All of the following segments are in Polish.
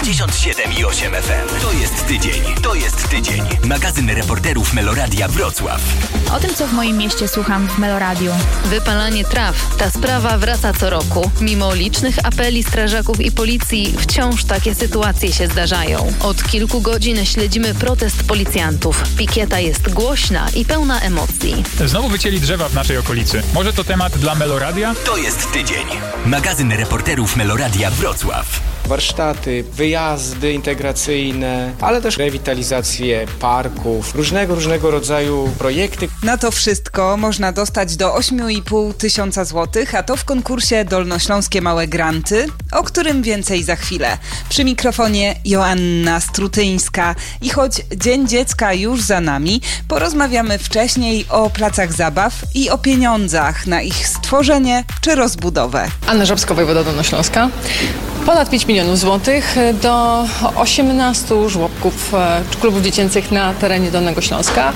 97,8 FM. To jest tydzień. To jest tydzień. Magazyn reporterów Meloradia Wrocław. O tym, co w moim mieście słucham w Meloradiu. Wypalanie traw. Ta sprawa wraca co roku. Mimo licznych apeli strażaków i policji, wciąż takie sytuacje się zdarzają. Od kilku godzin śledzimy protest policjantów. Pikieta jest głośna i pełna emocji. Znowu wycięli drzewa w naszej okolicy. Może to temat dla Meloradia? To jest tydzień. Magazyn reporterów Meloradia Wrocław. Warsztaty, wyjazdy integracyjne, ale też rewitalizację parków, różnego rodzaju projekty. Na to wszystko można dostać do 8,5 tysiąca złotych, a to w konkursie Dolnośląskie Małe Granty, o którym więcej za chwilę. Przy mikrofonie Joanna Strutyńska i choć Dzień Dziecka już za nami, porozmawiamy wcześniej o placach zabaw i o pieniądzach na ich stworzenie czy rozbudowę. Anna Żabska, wojewoda Dolnośląska. Ponad 5 milionów złotych do 18 żłobków czy klubów dziecięcych na terenie Dolnego Śląska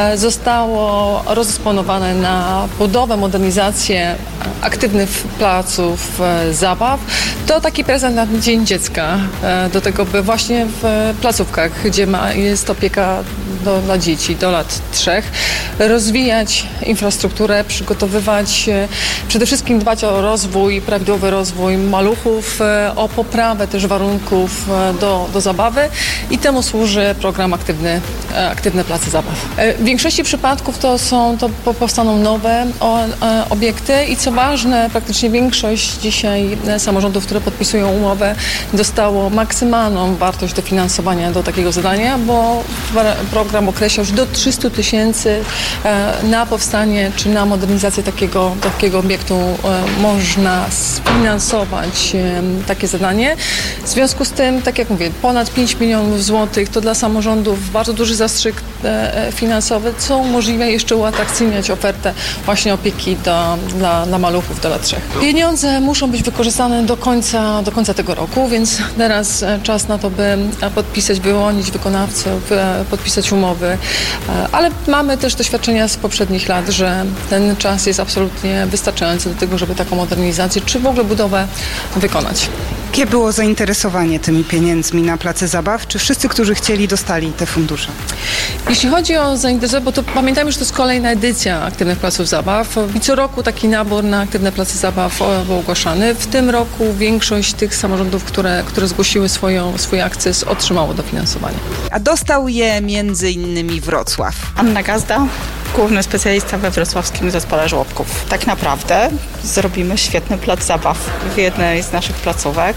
zostało rozdysponowane na budowę, modernizację aktywnych placów zabaw. To taki prezent na Dzień Dziecka, do tego by właśnie w placówkach, gdzie jest opieka dla dzieci do lat 3, rozwijać infrastrukturę, przygotowywać, przede wszystkim dbać o rozwój, prawidłowy rozwój maluchów, o poprawę też warunków do zabawy i temu służy program Aktywne Place Zabaw. W większości przypadków to powstaną nowe obiekty i co ważne, praktycznie większość dzisiaj samorządów, które podpisują umowę, dostało maksymalną wartość dofinansowania do takiego zadania, bo program określa już do 300 tysięcy na powstanie czy na modernizację takiego obiektu można sfinansować takie zadanie. W związku z tym, tak jak mówię, ponad 5 milionów złotych to dla samorządów bardzo duży zastrzyk finansowy, co umożliwia jeszcze uatrakcyjniać ofertę właśnie opieki dla maluchów do lat 3. Pieniądze muszą być wykorzystane do końca tego roku, więc teraz czas na to, by podpisać, wyłonić wykonawców, podpisać umowy, ale mamy też doświadczenia z poprzednich lat, że ten czas jest absolutnie wystarczający do tego, żeby taką modernizację czy w ogóle budowę wykonać. Jakie było zainteresowanie tymi pieniędzmi na place zabaw? Czy wszyscy, którzy chcieli, dostali te fundusze? Jeśli chodzi o zainteresowanie, bo to pamiętajmy, że to jest kolejna edycja Aktywnych Placów Zabaw i co roku taki nabór na Aktywne Place Zabaw był ogłaszany. W tym roku większość tych samorządów, które zgłosiły swój akces, otrzymało dofinansowanie. A dostał je między innymi Wrocław. Anna Gazda, główny specjalista we wrocławskim zespole żłobków. Tak naprawdę zrobimy świetny plac zabaw w jednej z naszych placówek.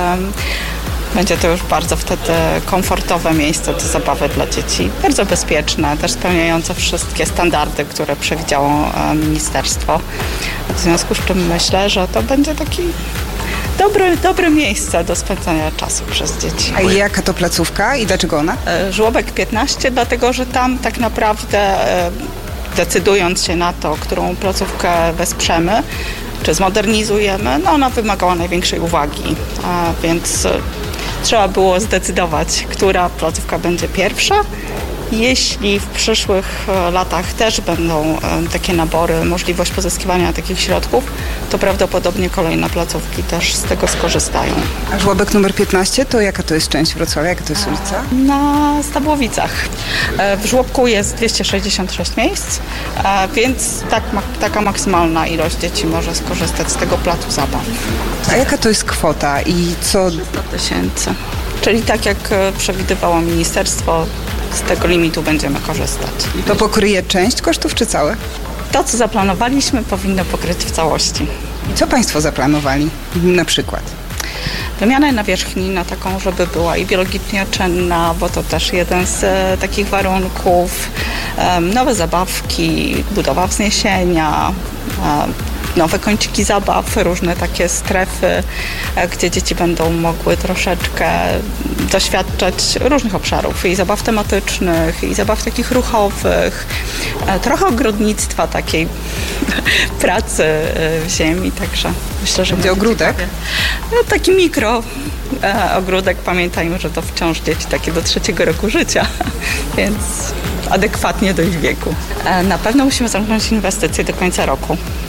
Będzie to już bardzo wtedy komfortowe miejsce do zabawy dla dzieci. Bardzo bezpieczne, też spełniające wszystkie standardy, które przewidziało ministerstwo. W związku z czym myślę, że to będzie taki dobre miejsce do spędzania czasu przez dzieci. A jaka to placówka i dlaczego ona? Żłobek 15, dlatego że tam tak naprawdę decydując się na to, którą placówkę wesprzemy, czy zmodernizujemy, ona wymagała największej uwagi, więc trzeba było zdecydować, która placówka będzie pierwsza. Jeśli w przyszłych latach też będą takie nabory, możliwość pozyskiwania takich środków, to prawdopodobnie kolejne placówki też z tego skorzystają. A żłobek numer 15 to jaka to jest część Wrocławia? Jaka to jest ulica? Na Stabłowicach. W żłobku jest 266 miejsc, więc taka maksymalna ilość dzieci może skorzystać z tego placu zabaw. A jaka to jest kwota i co? 300 tysięcy. Czyli tak jak przewidywało ministerstwo, z tego limitu będziemy korzystać. To pokryje część kosztów czy całe? To, co zaplanowaliśmy, powinno pokryć w całości. I co Państwo zaplanowali na przykład? Wymianę nawierzchni na taką, żeby była i biologicznie czynna, bo to też jeden z takich warunków. Nowe zabawki, budowa wzniesienia, nowe kąciki zabaw, różne takie strefy, gdzie dzieci będą mogły troszeczkę doświadczać różnych obszarów i zabaw tematycznych, i zabaw takich ruchowych, trochę ogrodnictwa, takiej pracy w ziemi, także myślę, że będzie ogródek? Taki mikro ogródek, pamiętajmy, że to wciąż dzieci takie do 3. roku życia, więc adekwatnie do ich wieku. Na pewno musimy zamknąć inwestycje do końca roku.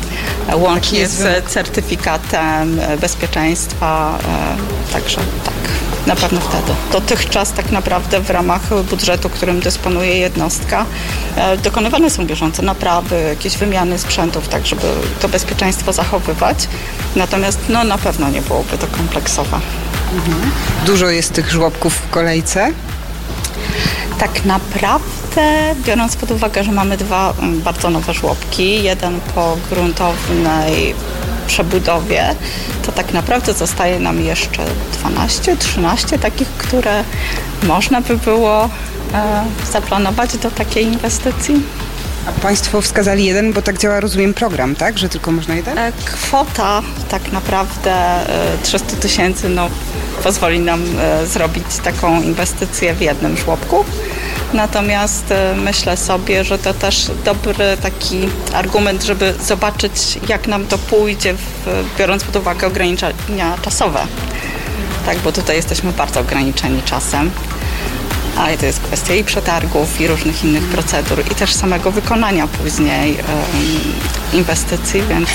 łącznie z certyfikatem bezpieczeństwa, także tak. Na pewno wtedy. Dotychczas tak naprawdę w ramach budżetu, którym dysponuje jednostka, dokonywane są bieżące naprawy, jakieś wymiany sprzętów, tak żeby to bezpieczeństwo zachowywać. Natomiast na pewno nie byłoby to kompleksowe. Dużo jest tych żłobków w kolejce? Tak naprawdę, biorąc pod uwagę, że mamy 2 bardzo nowe żłobki, jeden po gruntownej przebudowie, to tak naprawdę zostaje nam jeszcze 12-13 takich, które można by było zaplanować do takiej inwestycji. A Państwo wskazali jeden, bo tak działa, rozumiem, program, tak? Że tylko można jeden? Kwota tak naprawdę 300 000 pozwoli nam zrobić taką inwestycję w jednym żłobku. Natomiast myślę sobie, że to też dobry taki argument, żeby zobaczyć, jak nam to pójdzie, biorąc pod uwagę ograniczenia czasowe. Tak, bo tutaj jesteśmy bardzo ograniczeni czasem. Ale to jest kwestia i przetargów, i różnych innych procedur, i też samego wykonania później inwestycji, więc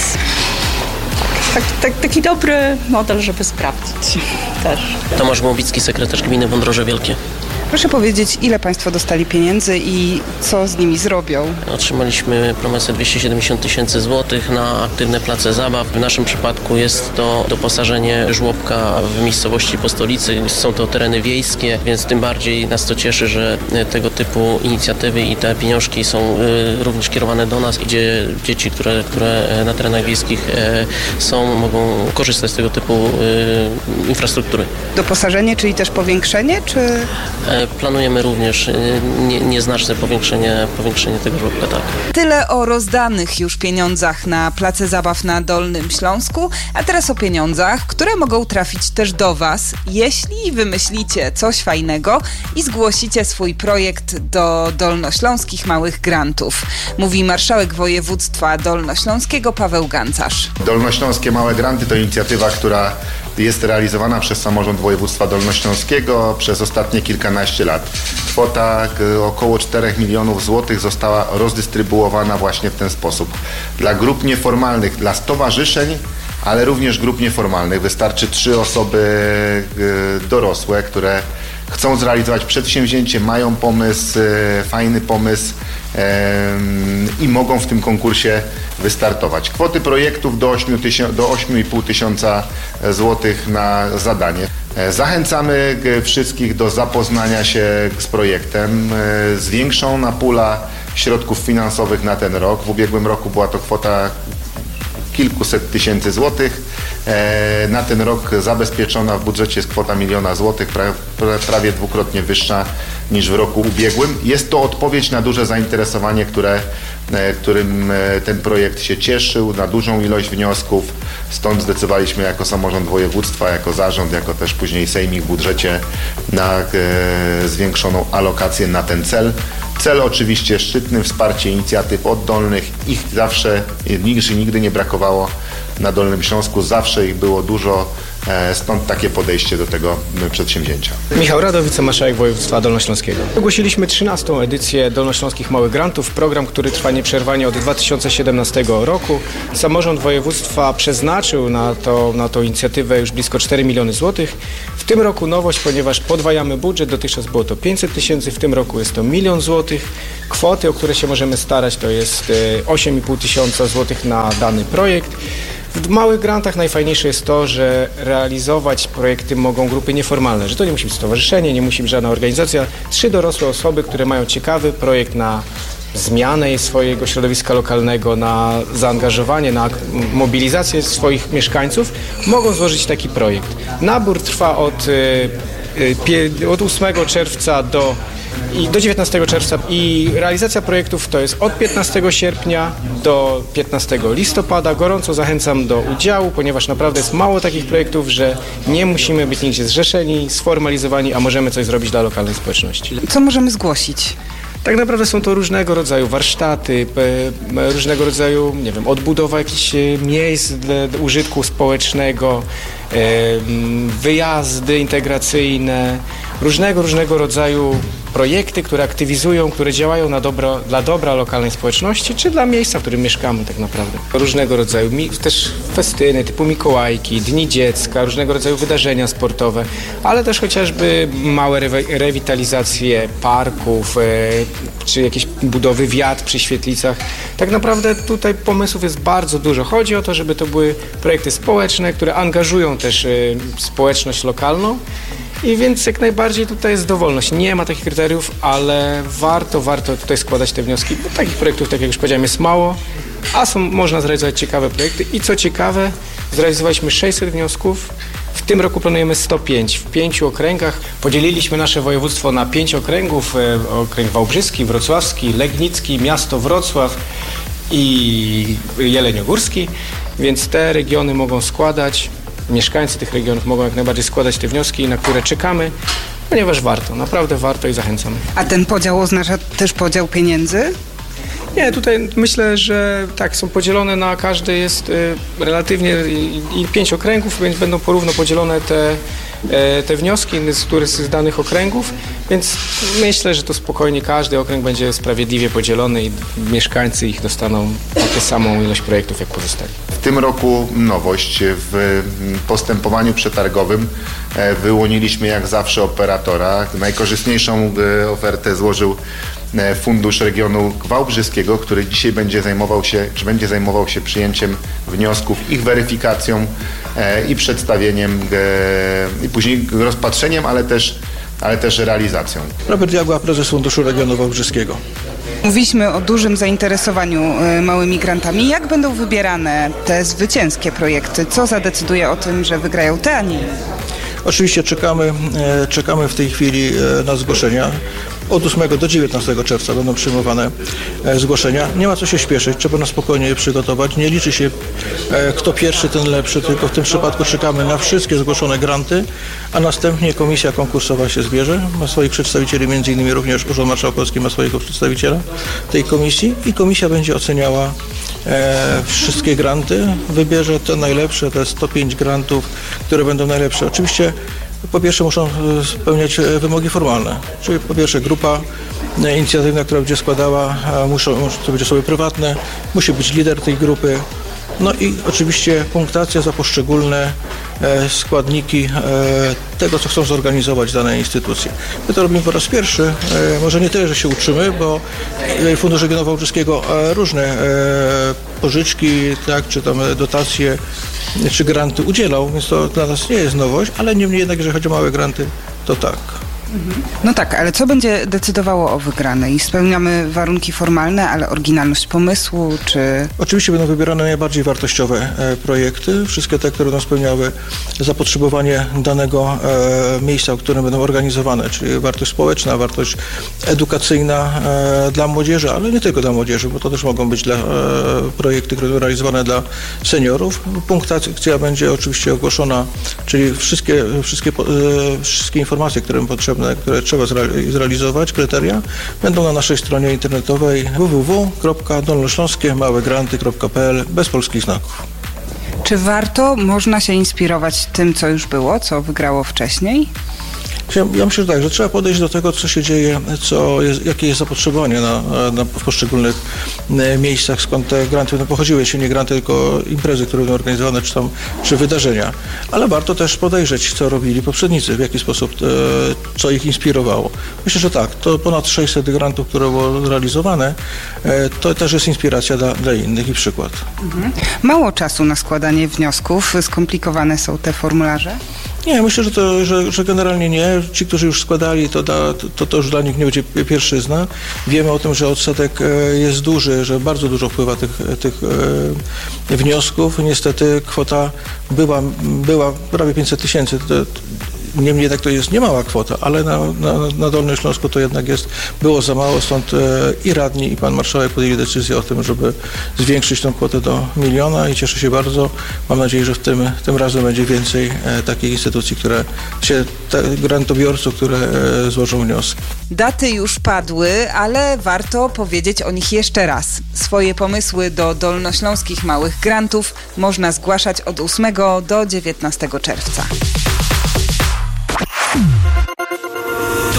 taki dobry model, żeby sprawdzić też. Tomasz Głowicki, sekretarz gminy Wądroże Wielkie. Proszę powiedzieć, ile Państwo dostali pieniędzy i co z nimi zrobią? Otrzymaliśmy promesę 270 000 złotych na aktywne place zabaw. W naszym przypadku jest to doposażenie żłobka w miejscowości po stolicy. Są to tereny wiejskie, więc tym bardziej nas to cieszy, że tego typu inicjatywy i te pieniążki są również kierowane do nas, gdzie dzieci, które na terenach wiejskich są, mogą korzystać z tego typu infrastruktury. Doposażenie, czyli też powiększenie, czy... Planujemy również nieznaczne powiększenie tego żłobka, tak. Tyle o rozdanych już pieniądzach na place zabaw na Dolnym Śląsku, a teraz o pieniądzach, które mogą trafić też do Was, jeśli wymyślicie coś fajnego i zgłosicie swój projekt do dolnośląskich małych grantów. Mówi marszałek województwa dolnośląskiego Paweł Gancarz. Dolnośląskie małe granty to inicjatywa, która jest realizowana przez samorząd województwa dolnośląskiego przez ostatnie kilkanaście lat. Kwota około 4 milionów złotych została rozdystrybuowana właśnie w ten sposób. Dla grup nieformalnych, dla stowarzyszeń, ale również grup nieformalnych. Wystarczy 3 osoby dorosłe, które chcą zrealizować przedsięwzięcie, mają pomysł, fajny pomysł i mogą w tym konkursie wystartować. Kwoty projektów do 8,5 tysiąca złotych na zadanie. Zachęcamy wszystkich do zapoznania się z projektem. Zwiększona pula środków finansowych na ten rok. W ubiegłym roku była to kwota kilkuset tysięcy złotych. Na ten rok zabezpieczona w budżecie jest kwota 1 000 000 złotych, prawie dwukrotnie wyższa niż w roku ubiegłym. Jest to odpowiedź na duże zainteresowanie, którym ten projekt się cieszył, na dużą ilość wniosków. Stąd zdecydowaliśmy jako samorząd województwa, jako zarząd, jako też później sejmik w budżecie na zwiększoną alokację na ten cel. Cel oczywiście szczytny, wsparcie inicjatyw oddolnych. Ich zawsze, nigdy nie brakowało na Dolnym Śląsku, zawsze ich było dużo, stąd takie podejście do tego przedsięwzięcia. Michał Radow, wicemarszałek województwa dolnośląskiego. Ogłosiliśmy 13. edycję Dolnośląskich Małych Grantów, program, który trwa nieprzerwanie od 2017 roku. Samorząd województwa przeznaczył na tą inicjatywę już blisko 4 miliony złotych. W tym roku nowość, ponieważ podwajamy budżet, dotychczas było to 500 000, w tym roku jest to 1 000 000 złotych. Kwoty, o które się możemy starać, to jest 8,5 tysiąca złotych na dany projekt. W małych grantach najfajniejsze jest to, że realizować projekty mogą grupy nieformalne, że to nie musi być stowarzyszenie, nie musi być żadna organizacja. 3 dorosłe osoby, które mają ciekawy projekt na zmianę swojego środowiska lokalnego, na zaangażowanie, na mobilizację swoich mieszkańców, mogą złożyć taki projekt. Nabór trwa od 8 czerwca do 19 czerwca i realizacja projektów to jest od 15 sierpnia do 15 listopada. Gorąco zachęcam do udziału, ponieważ naprawdę jest mało takich projektów, że nie musimy być nigdzie zrzeszeni, sformalizowani, a możemy coś zrobić dla lokalnej społeczności. Co możemy zgłosić? Tak naprawdę są to różnego rodzaju warsztaty, różnego rodzaju, nie wiem, odbudowa jakichś miejsc użytku społecznego, wyjazdy integracyjne, różnego rodzaju projekty, które aktywizują, które działają dla dobra lokalnej społeczności, czy dla miejsca, w którym mieszkamy tak naprawdę. Różnego rodzaju też festyny typu Mikołajki, Dni Dziecka, różnego rodzaju wydarzenia sportowe, ale też chociażby małe rewitalizacje parków, czy jakieś budowy wiat przy świetlicach. Tak naprawdę tutaj pomysłów jest bardzo dużo. Chodzi o to, żeby to były projekty społeczne, które angażują też społeczność lokalną. I więc jak najbardziej tutaj jest dowolność. Nie ma takich kryteriów, ale warto tutaj składać te wnioski, bo takich projektów, tak jak już powiedziałem, jest mało, a można zrealizować ciekawe projekty. I co ciekawe, zrealizowaliśmy 600 wniosków. W tym roku planujemy 105 w 5 okręgach. Podzieliliśmy nasze województwo na 5 okręgów. Okręg wałbrzyski, wrocławski, legnicki, miasto Wrocław i jeleniogórski. Więc te regiony mogą składać. Mieszkańcy tych regionów mogą jak najbardziej składać te wnioski, na które czekamy, ponieważ warto, naprawdę warto i zachęcamy. A ten podział oznacza też podział pieniędzy? Nie, tutaj myślę, że tak, są podzielone na każdy jest relatywnie i 5 okręgów, więc będą porówno podzielone te wnioski z danych okręgów, więc myślę, że to spokojnie każdy okręg będzie sprawiedliwie podzielony i mieszkańcy ich dostaną taką samą ilość projektów jak pozostali. W tym roku nowość w postępowaniu przetargowym wyłoniliśmy jak zawsze operatora. Najkorzystniejszą ofertę złożył Fundusz Regionu Wałbrzyskiego, który dzisiaj będzie zajmował się przyjęciem wniosków, ich weryfikacją i przedstawieniem i później rozpatrzeniem, ale też realizacją. Robert Jagła, prezes Funduszu Regionu Wałbrzyskiego. Mówiliśmy o dużym zainteresowaniu małymi grantami. Jak będą wybierane te zwycięskie projekty? Co zadecyduje o tym, że wygrają te, a nie inne? Oczywiście czekamy w tej chwili na zgłoszenia. Od 8 do 19 czerwca będą przyjmowane zgłoszenia. Nie ma co się śpieszyć, trzeba na spokojnie je przygotować. Nie liczy się kto pierwszy, ten lepszy, tylko w tym przypadku czekamy na wszystkie zgłoszone granty, a następnie komisja konkursowa się zbierze. Ma swoich przedstawicieli, między innymi również Urząd Marszałkowski ma swojego przedstawiciela tej komisji i komisja będzie oceniała wszystkie granty. Wybierze te najlepsze, te 105 grantów, które będą najlepsze. Oczywiście po pierwsze muszą spełniać wymogi formalne, czyli po pierwsze grupa inicjatywna, która będzie składała, to być osoby prywatne, musi być lider tej grupy, no i oczywiście punktacja za poszczególne składniki tego, co chcą zorganizować dane instytucje. My to robimy po raz pierwszy, może nie tyle, że się uczymy, bo Fundusz Regionu Wałbrzyskiego różne pożyczki, tak, czy tam dotacje, czy granty udzielał, więc to dla nas nie jest nowość, ale niemniej jednak, jeżeli chodzi o małe granty, to tak. No tak, ale co będzie decydowało o wygranej? Spełniamy warunki formalne, ale oryginalność pomysłu, czy... Oczywiście będą wybierane najbardziej wartościowe projekty, wszystkie te, które będą spełniały zapotrzebowanie danego miejsca, w którym będą organizowane, czyli wartość społeczna, wartość edukacyjna dla młodzieży, ale nie tylko dla młodzieży, bo to też mogą być projekty, które będą realizowane dla seniorów. Punktacja będzie oczywiście ogłoszona, czyli wszystkie informacje, które będą potrzebne, które trzeba zrealizować, kryteria, będą na naszej stronie internetowej www.dolnośląskiemałegranty.pl bez polskich znaków. Czy można się inspirować tym, co już było, co wygrało wcześniej? Ja myślę, że tak, że trzeba podejść do tego, co się dzieje, jakie jest zapotrzebowanie w poszczególnych miejscach, skąd te granty będą pochodziły, jeśli nie granty, tylko imprezy, które będą organizowane, czy wydarzenia. Ale warto też podejrzeć, co robili poprzednicy, w jaki sposób, co ich inspirowało. Myślę, że tak, to ponad 600 grantów, które było zrealizowane, to też jest inspiracja dla innych i przykład. Mało czasu na składanie wniosków, skomplikowane są te formularze? Nie, myślę, że generalnie nie. Ci, którzy już składali, to już dla nich nie będzie pierwszyzna. Wiemy o tym, że odsetek jest duży, że bardzo dużo wpływa tych wniosków. Niestety kwota była prawie 500 tysięcy. Niemniej jednak to jest niemała kwota, ale na Dolnym Śląsku to jednak było za mało, stąd i radni, i pan marszałek podjęli decyzję o tym, żeby zwiększyć tę kwotę do 1 000 000 i cieszę się bardzo. Mam nadzieję, że tym razem będzie więcej takich instytucji, grantobiorców, które złożą wnioski. Daty już padły, ale warto powiedzieć o nich jeszcze raz. Swoje pomysły do dolnośląskich małych grantów można zgłaszać od 8 do 19 czerwca.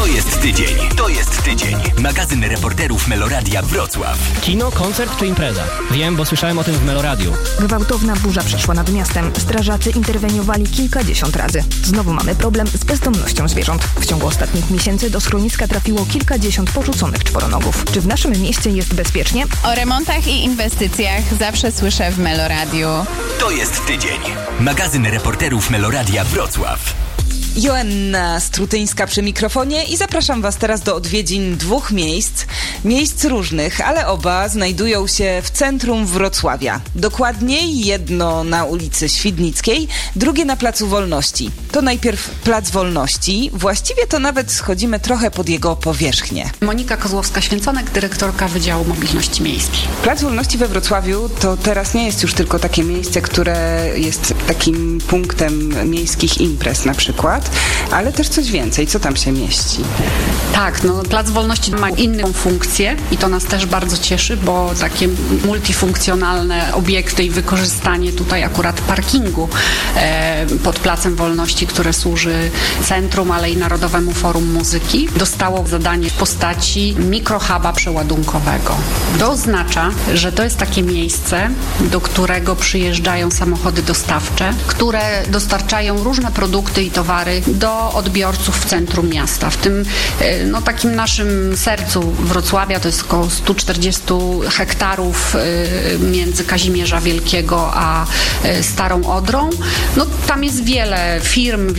To jest tydzień. To jest tydzień. Magazyn reporterów Meloradia Wrocław. Kino, koncert czy impreza? Wiem, bo słyszałem o tym w Meloradiu. Gwałtowna burza przeszła nad miastem. Strażacy interweniowali kilkadziesiąt razy. Znowu mamy problem z bezdomnością zwierząt. W ciągu ostatnich miesięcy do schroniska trafiło kilkadziesiąt porzuconych czworonogów. Czy w naszym mieście jest bezpiecznie? O remontach i inwestycjach zawsze słyszę w Meloradiu. To jest tydzień. Magazyn reporterów Meloradia Wrocław. Joanna Strutyńska przy mikrofonie i zapraszam Was teraz do odwiedzin dwóch miejsc różnych, ale oba znajdują się w centrum Wrocławia. Dokładniej jedno na ulicy Świdnickiej, drugie na Placu Wolności. To najpierw Plac Wolności, właściwie to nawet schodzimy trochę pod jego powierzchnię. Monika Kozłowska-Święconek, dyrektorka Wydziału Mobilności Miejskiej. Plac Wolności we Wrocławiu to teraz nie jest już tylko takie miejsce, które jest takim punktem miejskich imprez na przykład, ale też coś więcej. Co tam się mieści? Tak, no Plac Wolności ma inną funkcję i to nas też bardzo cieszy, bo takie multifunkcjonalne obiekty i wykorzystanie tutaj akurat parkingu pod Placem Wolności, które służy centrum, ale i Narodowemu Forum Muzyki, dostało zadanie w postaci mikrohuba przeładunkowego. To oznacza, że to jest takie miejsce, do którego przyjeżdżają samochody dostawcze, które dostarczają różne produkty i towary do odbiorców w centrum miasta. W tym takim naszym sercu Wrocławia to jest około 140 hektarów między Kazimierza Wielkiego a Starą Odrą. No, tam jest wiele firm,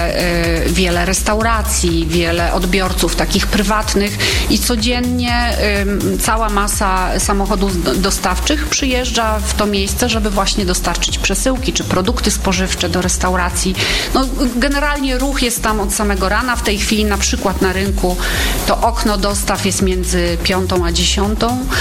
wiele restauracji, wiele odbiorców takich prywatnych i codziennie cała masa samochodów dostawczych przyjeżdża w to miejsce, żeby właśnie dostarczyć przesyłki czy produkty spożywcze do restauracji. No, generalnie ruch jest tam od samego rana. W tej chwili na przykład na rynku to okno dostaw jest między 5 a 10.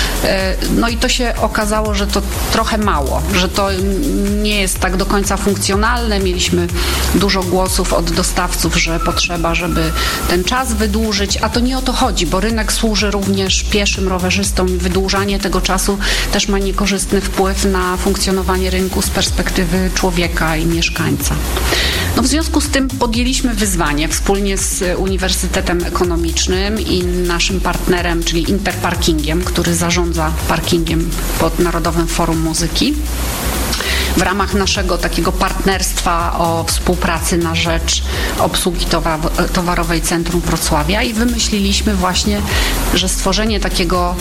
No i to się okazało, że to trochę mało, że to nie jest tak do końca funkcjonalne. Mieliśmy dużo głosów od dostawców, że potrzeba, żeby ten czas wydłużyć, a to nie o to chodzi, bo rynek służy również pieszym, rowerzystom i wydłużanie tego czasu też ma niekorzystny wpływ na funkcjonowanie rynku z perspektywy człowieka i mieszkańca. No w związku z tym podjęliśmy wyzwanie wspólnie z Uniwersytetem Ekonomicznym i naszym partnerem, czyli Interparkingiem, który zarządza parkingiem pod Narodowym Forum Muzyki. W ramach naszego takiego partnerstwa o współpracy na rzecz obsługi towarowej Centrum Wrocławia i wymyśliliśmy właśnie, że stworzenie takiego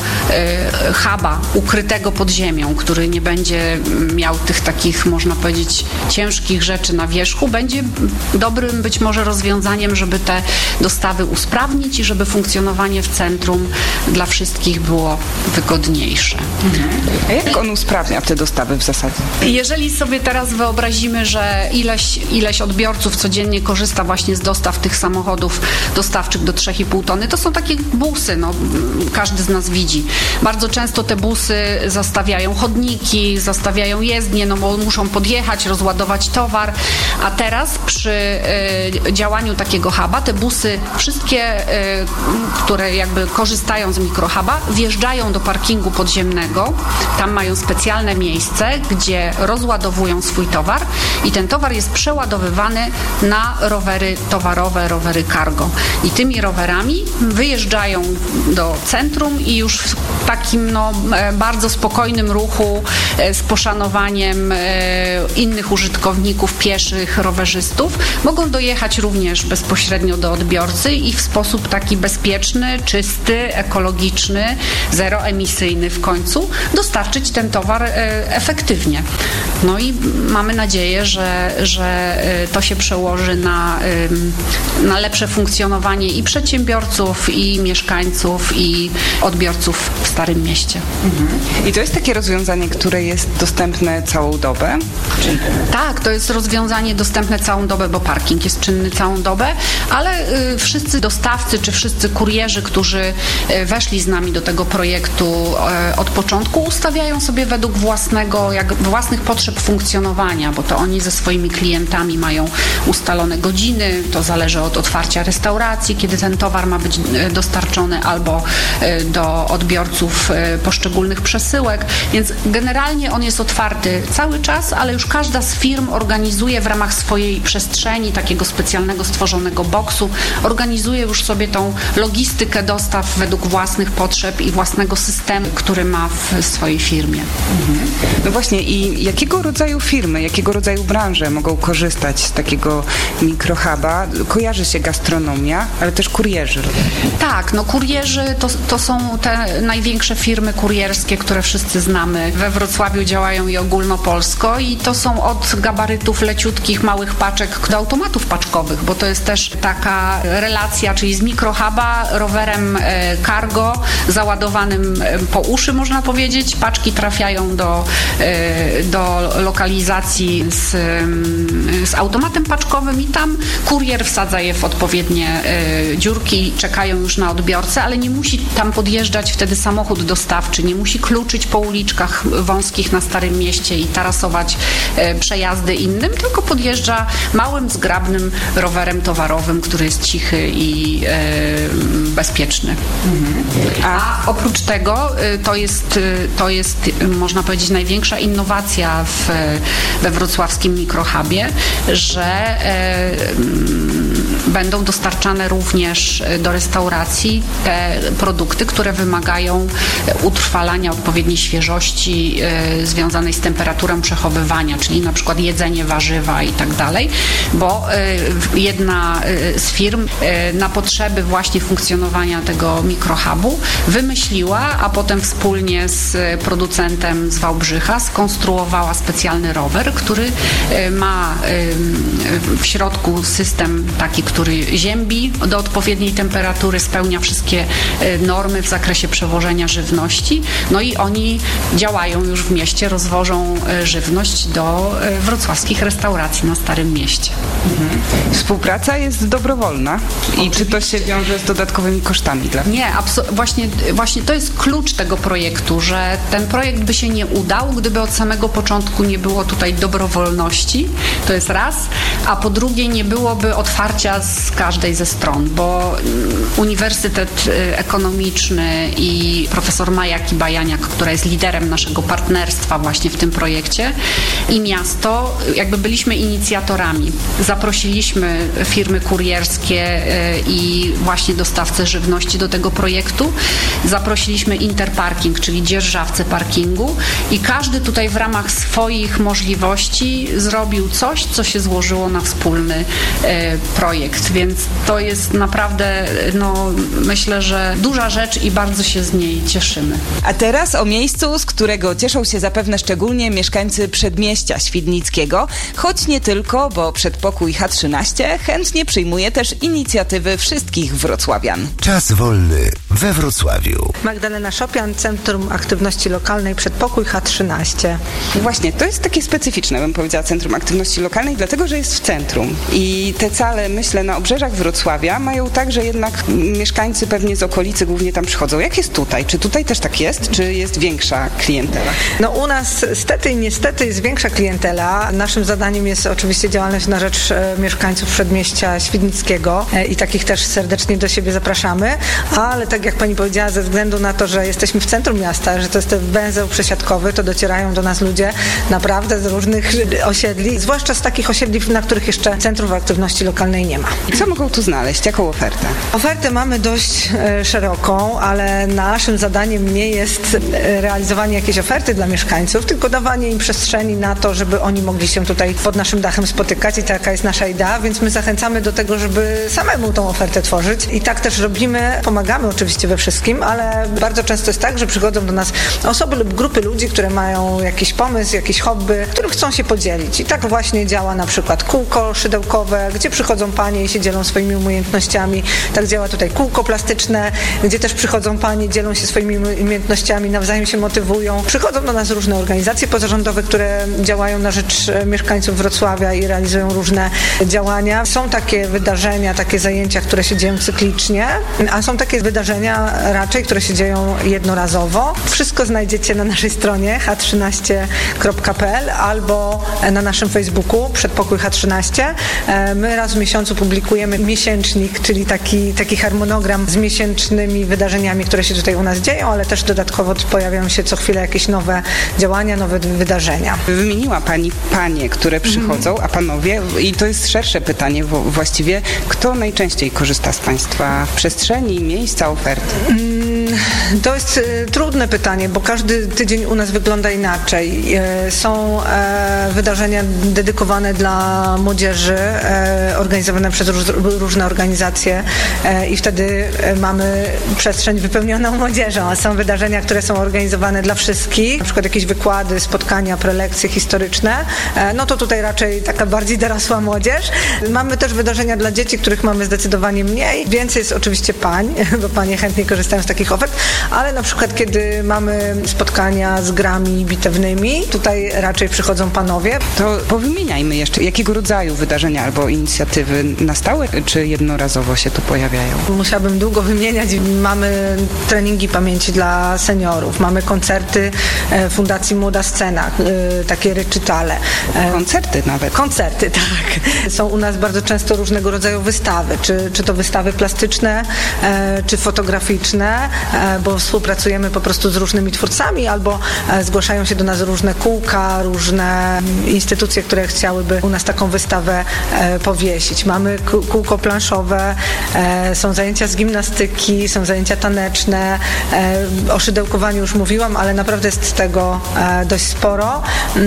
huba ukrytego pod ziemią, który nie będzie miał tych takich, można powiedzieć, ciężkich rzeczy na wierzchu, będzie dobrym być może rozwiązaniem, żeby te dostawy usprawnić i żeby funkcjonowanie w centrum dla wszystkich było wygodniejsze. A jak on usprawnia te dostawy w zasadzie? Jeżeli sobie teraz wyobrazimy, że ileś odbiorców codziennie korzysta właśnie z dostaw tych samochodów dostawczych do 3,5 tony, to są takie busy, no, każdy z nas widzi. Bardzo często te busy zastawiają chodniki, zastawiają jezdnie, no bo muszą podjechać, rozładować towar, a teraz przy działaniu takiego huba te busy, wszystkie, które jakby korzystają z mikrohuba, wjeżdżają do parkingu podziemnego, tam mają specjalne miejsce, gdzie rozładowują swój towar i ten towar jest przeładowywany na rowery towarowe, rowery cargo. I tymi rowerami wyjeżdżają do centrum i już w takim bardzo spokojnym ruchu z poszanowaniem innych użytkowników, pieszych, rowerzystów mogą dojechać również bezpośrednio do odbiorcy i w sposób taki bezpieczny, czysty, ekologiczny, zeroemisyjny w końcu dostarczyć ten towar efektywnie. No i mamy nadzieję, że to się przełoży na lepsze funkcjonowanie i przedsiębiorców, i mieszkańców, i odbiorców w Starym Mieście. I to jest takie rozwiązanie, które jest dostępne całą dobę? Tak, to jest rozwiązanie dostępne całą dobę, bo parking jest czynny całą dobę, ale wszyscy dostawcy czy wszyscy kurierzy, którzy weszli z nami do tego projektu od początku, ustawiają sobie według własnych potrzeb funkcjonowania, bo to oni ze swoimi klientami mają ustalone godziny, to zależy od otwarcia restauracji, kiedy ten towar ma być dostarczony, albo do odbiorców poszczególnych przesyłek, więc generalnie on jest otwarty cały czas, ale już każda z firm organizuje w ramach swojej przestrzeni przestrzeni, takiego specjalnego stworzonego boksu, organizuje już sobie tą logistykę dostaw według własnych potrzeb i własnego systemu, który ma w swojej firmie. No właśnie, i jakiego rodzaju firmy, jakiego rodzaju branże mogą korzystać z takiego mikrohuba? Kojarzy się gastronomia, ale też kurierzy. Tak, no kurierzy to są te największe firmy kurierskie, które wszyscy znamy. We Wrocławiu działają i ogólnopolsko i to są od gabarytów leciutkich, małych paczek do automatów paczkowych, bo to jest też taka relacja, czyli z mikrohuba rowerem cargo załadowanym po uszy, można powiedzieć. Paczki trafiają do lokalizacji z automatem paczkowym i tam kurier wsadza je w odpowiednie dziurki, czekają już na odbiorcę, ale nie musi tam podjeżdżać wtedy samochód dostawczy, nie musi kluczyć po uliczkach wąskich na Starym Mieście i tarasować przejazdy innym, tylko podjeżdża małym, zgrabnym rowerem towarowym, który jest cichy i bezpieczny. A oprócz tego to jest można powiedzieć największa innowacja we wrocławskim mikrohubie, że będą dostarczane również do restauracji te produkty, które wymagają utrwalania odpowiedniej świeżości związanej z temperaturą przechowywania, czyli na przykład jedzenie, warzywa i tak dalej, bo jedna z firm na potrzeby właśnie funkcjonowania tego mikrohubu wymyśliła, a potem wspólnie z producentem z Wałbrzycha skonstruowała specjalny rower, który ma w środku system taki, który ziębi do odpowiedniej temperatury, spełnia wszystkie normy w zakresie przewożenia żywności. No i oni działają już w mieście, rozwożą żywność do wrocławskich restauracji na Starym Mieście. Współpraca jest dobrowolna. I czy to się wiąże z dodatkowymi kosztami? Nie, właśnie to jest klucz tego projektu, że ten projekt by się nie udał, gdyby od samego początku nie było tutaj dobrowolności, to jest raz, a po drugie nie byłoby otwarcia z każdej ze stron, bo Uniwersytet Ekonomiczny i profesor Maja Kibajaniak, która jest liderem naszego partnerstwa właśnie w tym projekcie, i miasto, jakby byliśmy inicjatorami. Zaprosiliśmy firmy kurierskie i właśnie dostawcę żywności do tego projektu. Zaprosiliśmy Interparking, czyli dzierżawcę parkingu, i każdy tutaj w ramach swoich możliwości zrobił coś, co się złożyło na wspólny projekt, więc to jest naprawdę, myślę, że duża rzecz i bardzo się z niej cieszymy. A teraz o miejscu, z którego cieszą się zapewne szczególnie mieszkańcy Przedmieścia Świdnickiego, choć nie tylko, bo Przedpokój H13 chętnie przyjmuje też inicjatywy wszystkich wrocławian. Czas wolny we Wrocławiu. Magdalena Szopian, Centrum Aktywności Lokalnej Przedpokój H13. Właśnie, to jest takie specyficzne, bym powiedziała, Centrum Aktywności Lokalnej, dlatego, że jest w centrum. I te cale, myślę, na obrzeżach Wrocławia mają tak, że jednak mieszkańcy pewnie z okolicy głównie tam przychodzą. Jak jest tutaj? Czy tutaj też tak jest? Czy jest większa klientela? No u nas stety i niestety jest większa klientela. Naszym zadaniem jest oczywiście działalność na rzecz mieszkańców Przedmieścia Świdnickiego i takich też serdecznie do siebie zapraszamy, ale tak jak pani powiedziała, ze względu na to, że jesteśmy w centrum miasta, że to jest ten węzeł przesiadkowy, to docierają do nas ludzie naprawdę z różnych osiedli, zwłaszcza z takich osiedli, na których jeszcze Centrum Aktywności Lokalnej nie ma. I co mogą tu znaleźć? Jaką ofertę? Ofertę mamy dość szeroką, ale naszym zadaniem nie jest realizowanie jakiejś oferty dla mieszkańców, tylko dawanie im przestrzeni na to, żeby oni mogli się tutaj pod naszym dachem spotykać i taka jest nasza idea, więc my zachęcamy do tego, żeby samemu tą ofertę tworzyć i tak też robimy. Pomagamy oczywiście we wszystkim, ale bardzo często jest tak, że przychodzą do nas osoby lub grupy ludzi, które mają jakiś pomysł, jakieś hobby, którym chcą się podzielić. I tak właśnie działa na przykład kółko szydełkowe, gdzie przychodzą panie i się dzielą swoimi umiejętnościami. Tak działa tutaj kółko plastyczne, gdzie też przychodzą panie, dzielą się swoimi umiejętnościami, nawzajem się motywują. Przychodzą do nas różne organizacje pozarządowe, które działają na rzecz mieszkańców Wrocławia i realizują różne działania. Są takie wydarzenia, takie zajęcia, które się dzieją cyklicznie, a są takie wydarzenia raczej, które się dzieją jednorazowo. Wszystko znajdziecie na naszej stronie h13.pl albo na naszym Facebooku Przedpokój H13. My raz w miesiącu publikujemy miesięcznik, czyli taki harmonogram z miesięcznymi wydarzeniami, które się tutaj u nas dzieją, ale też dodatkowo pojawiają się co chwilę jakieś nowe działania, nowe wydarzenia. Wymieniła pani panie, które przychodzą, a panowie? Panowie, i to jest szersze pytanie właściwie, kto najczęściej korzysta z Państwa przestrzeni, miejsca, oferty? To jest trudne pytanie, bo każdy tydzień u nas wygląda inaczej. Są wydarzenia dedykowane dla młodzieży, organizowane przez różne organizacje i wtedy mamy przestrzeń wypełnioną młodzieżą, a są wydarzenia, które są organizowane dla wszystkich, na przykład jakieś wykłady, spotkania, prelekcje historyczne, no to tutaj raczej taka bardziej dorosła młodzież. Mamy też wydarzenia dla dzieci, których mamy zdecydowanie mniej. Więcej jest oczywiście pań, bo panie chętnie korzystają z takich ofert, ale na przykład kiedy mamy spotkania z grami bitewnymi, tutaj raczej przychodzą panowie. To powymieniajmy jeszcze, jakiego rodzaju wydarzenia albo inicjatywy na stałe, czy jednorazowo się tu pojawiają? Musiałabym długo wymieniać. Mamy treningi pamięci dla seniorów, mamy koncerty Fundacji Młoda Scena, takie recitale. Koncerty nawet? Koncerty, tak. Są u nas bardzo często różnego rodzaju wystawy, czy to wystawy plastyczne, czy fotograficzne, bo współpracujemy po prostu z różnymi twórcami, albo zgłaszają się do nas różne kółka, różne instytucje, które chciałyby u nas taką wystawę powiesić. Mamy kółko planszowe, są zajęcia z gimnastyki, są zajęcia taneczne, o szydełkowaniu już mówiłam, ale naprawdę jest tego dość sporo.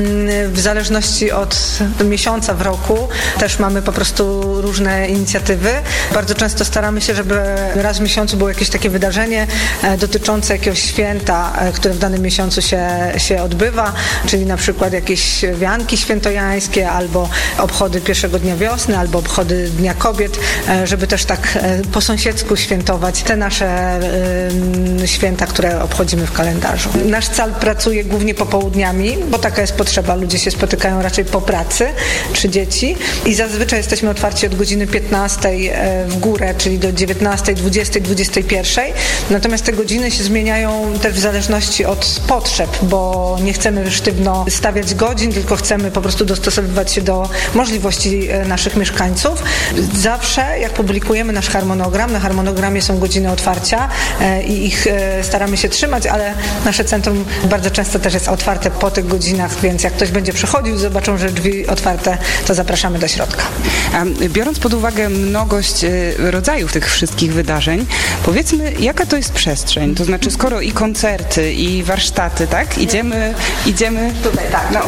W zależności od miesiąca w roku też mamy po prostu różne inicjatywy. Bardzo często staramy się, żeby raz w miesiącu było jakieś takie wydarzenie dotyczące jakiegoś święta, które w danym miesiącu się odbywa, czyli na przykład jakieś wianki świętojańskie, albo obchody pierwszego dnia wiosny, albo obchody Dnia Kobiet, żeby też tak po sąsiedzku świętować te nasze święta, które obchodzimy w kalendarzu. Nasz cal pracuje głównie popołudniami, bo taka jest potrzeba. Ludzie się spotykają raczej po pracy, czy dzieci, i zazwyczaj jesteśmy otwarci od godziny 15 w górę, czyli do 19, 20, 21. Natomiast te godziny się zmieniają też w zależności od potrzeb, bo nie chcemy sztywno stawiać godzin, tylko chcemy po prostu dostosowywać się do możliwości naszych mieszkańców. Zawsze, jak publikujemy nasz harmonogram, na harmonogramie są godziny otwarcia i ich staramy się trzymać, ale nasze centrum bardzo często też jest otwarte po tych godzinach, więc jak ktoś będzie przychodził i zobaczą, że drzwi otwarte, to zapraszamy do środka. A biorąc pod uwagę mnogość rodzajów tych wszystkich wydarzeń, powiedzmy, jaka to jest przestrzeń? To znaczy, skoro i koncerty, i warsztaty, tak? Idziemy tutaj, tak. No.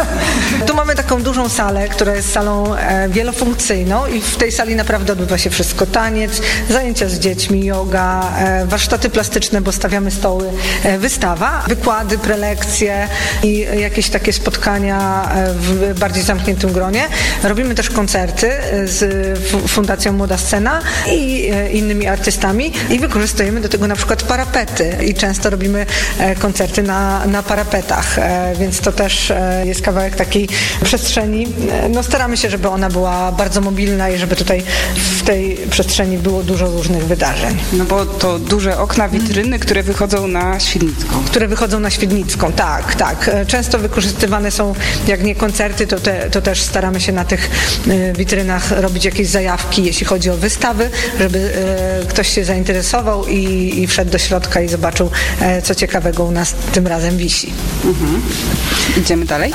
Tu mamy taką dużą salę, która jest salą wielofunkcyjną i w tej sali naprawdę odbywa się wszystko. Taniec, zajęcia z dziećmi, joga, warsztaty plastyczne, bo stawiamy stoły, wystawa, wykłady, prelekcje i jakieś takie spotkania w bardziej zamkniętym gronie. Robimy też koncerty z Fundacją Młoda Scena i innymi artystami i wykorzystujemy do tego na przykład parapety i często robimy koncerty na parapetach, więc to też jest kawałek takiej przestrzeni. No staramy się, żeby ona była bardzo mobilna i żeby tutaj w tej przestrzeni było dużo różnych wydarzeń. No bo to duże okna, witryny, które wychodzą na Świdnicką. Które wychodzą na Świdnicką, tak, tak. Często wykorzystywane są, jak nie koncerty, to też staramy się na tych witrynach robić jakieś zajawki, jeśli chodzi o wystawy, żeby ktoś się zainteresował i wszedł do środka i zobaczył, co ciekawego u nas tym razem wisi. Idziemy dalej?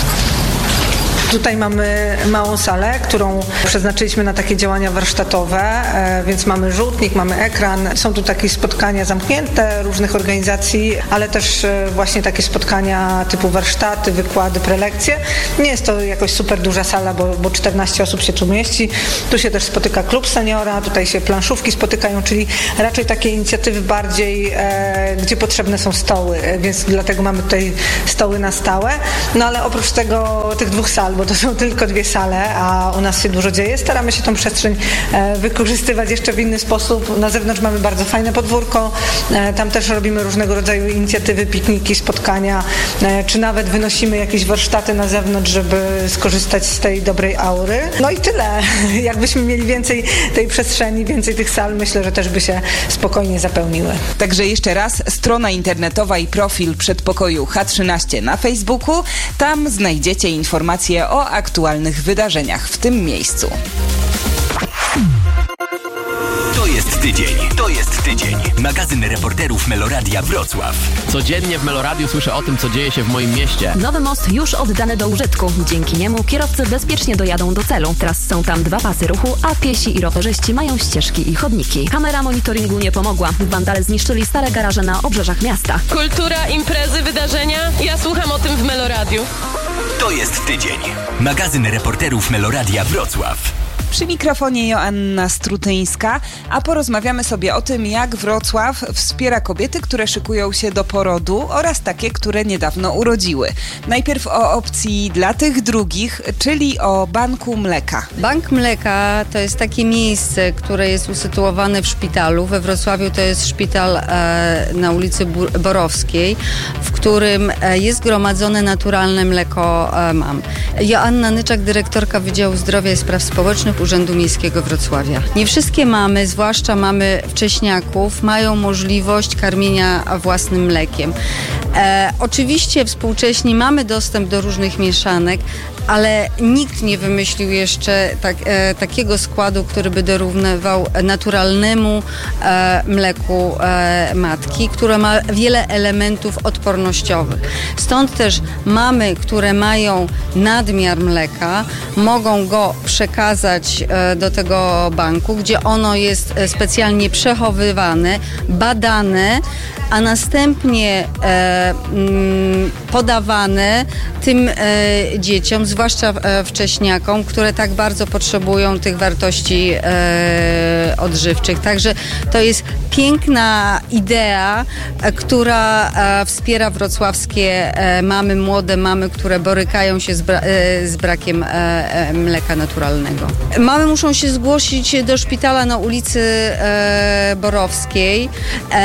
Tutaj mamy małą salę, którą przeznaczyliśmy na takie działania warsztatowe, więc mamy rzutnik, mamy ekran. Są tu takie spotkania zamknięte różnych organizacji, ale też właśnie takie spotkania typu warsztaty, wykłady, prelekcje. Nie jest to jakoś super duża sala, bo 14 osób się tu mieści. Tu się też spotyka klub seniora, tutaj się planszówki spotykają, czyli raczej takie inicjatywy bardziej, gdzie potrzebne są stoły, więc dlatego mamy tutaj stoły na stałe. No ale oprócz tego, tych dwóch sal, bo to są tylko dwie sale, a u nas się dużo dzieje. Staramy się tą przestrzeń wykorzystywać jeszcze w inny sposób. Na zewnątrz mamy bardzo fajne podwórko. Tam też robimy różnego rodzaju inicjatywy, pikniki, spotkania, czy nawet wynosimy jakieś warsztaty na zewnątrz, żeby skorzystać z tej dobrej aury. No i tyle. Jakbyśmy mieli więcej tej przestrzeni, więcej tych sal, myślę, że też by się spokojnie zapełniły. Także jeszcze raz, strona internetowa i profil Przedpokoju H13 na Facebooku. Tam znajdziecie informacje o aktualnych wydarzeniach w tym miejscu. To jest tydzień. To jest tydzień. Magazyn reporterów Meloradia Wrocław. Codziennie w Meloradiu słyszę o tym, co dzieje się w moim mieście. Nowy most już oddany do użytku. Dzięki niemu kierowcy bezpiecznie dojadą do celu. Teraz są tam 2 pasy ruchu, a piesi i rowerzyści mają ścieżki i chodniki. Kamera monitoringu nie pomogła. Wandale zniszczyli stare garaże na obrzeżach miasta. Kultura, imprezy, wydarzenia. Ja słucham o tym w Meloradiu. To jest tydzień. Magazyn reporterów Meloradia Wrocław. Przy mikrofonie Joanna Strutyńska, a porozmawiamy sobie o tym, jak Wrocław wspiera kobiety, które szykują się do porodu oraz takie, które niedawno urodziły. Najpierw o opcji dla tych drugich, czyli o Banku Mleka. Bank Mleka to jest takie miejsce, które jest usytuowane w szpitalu. We Wrocławiu to jest szpital na ulicy Borowskiej, w którym jest gromadzone naturalne mleko mam. Joanna Nyczak, dyrektorka Wydziału Zdrowia i Spraw Społecznych Urzędu Miejskiego Wrocławia. Nie wszystkie mamy, zwłaszcza mamy wcześniaków, mają możliwość karmienia własnym mlekiem. Oczywiście współcześnie mamy dostęp do różnych mieszanek, ale nikt nie wymyślił jeszcze takiego składu, który by dorównywał naturalnemu mleku matki, które ma wiele elementów odpornościowych. Stąd też mamy, które mają nadmiar mleka, mogą go przekazać do tego banku, gdzie ono jest specjalnie przechowywane, badane, a następnie podawane tym dzieciom, zwłaszcza wcześniakom, które tak bardzo potrzebują tych wartości odżywczych. Także to jest piękna idea, która wspiera wrocławskie mamy, młode mamy, które borykają się z brakiem mleka naturalnego. Mamy muszą się zgłosić do szpitala na ulicy Borowskiej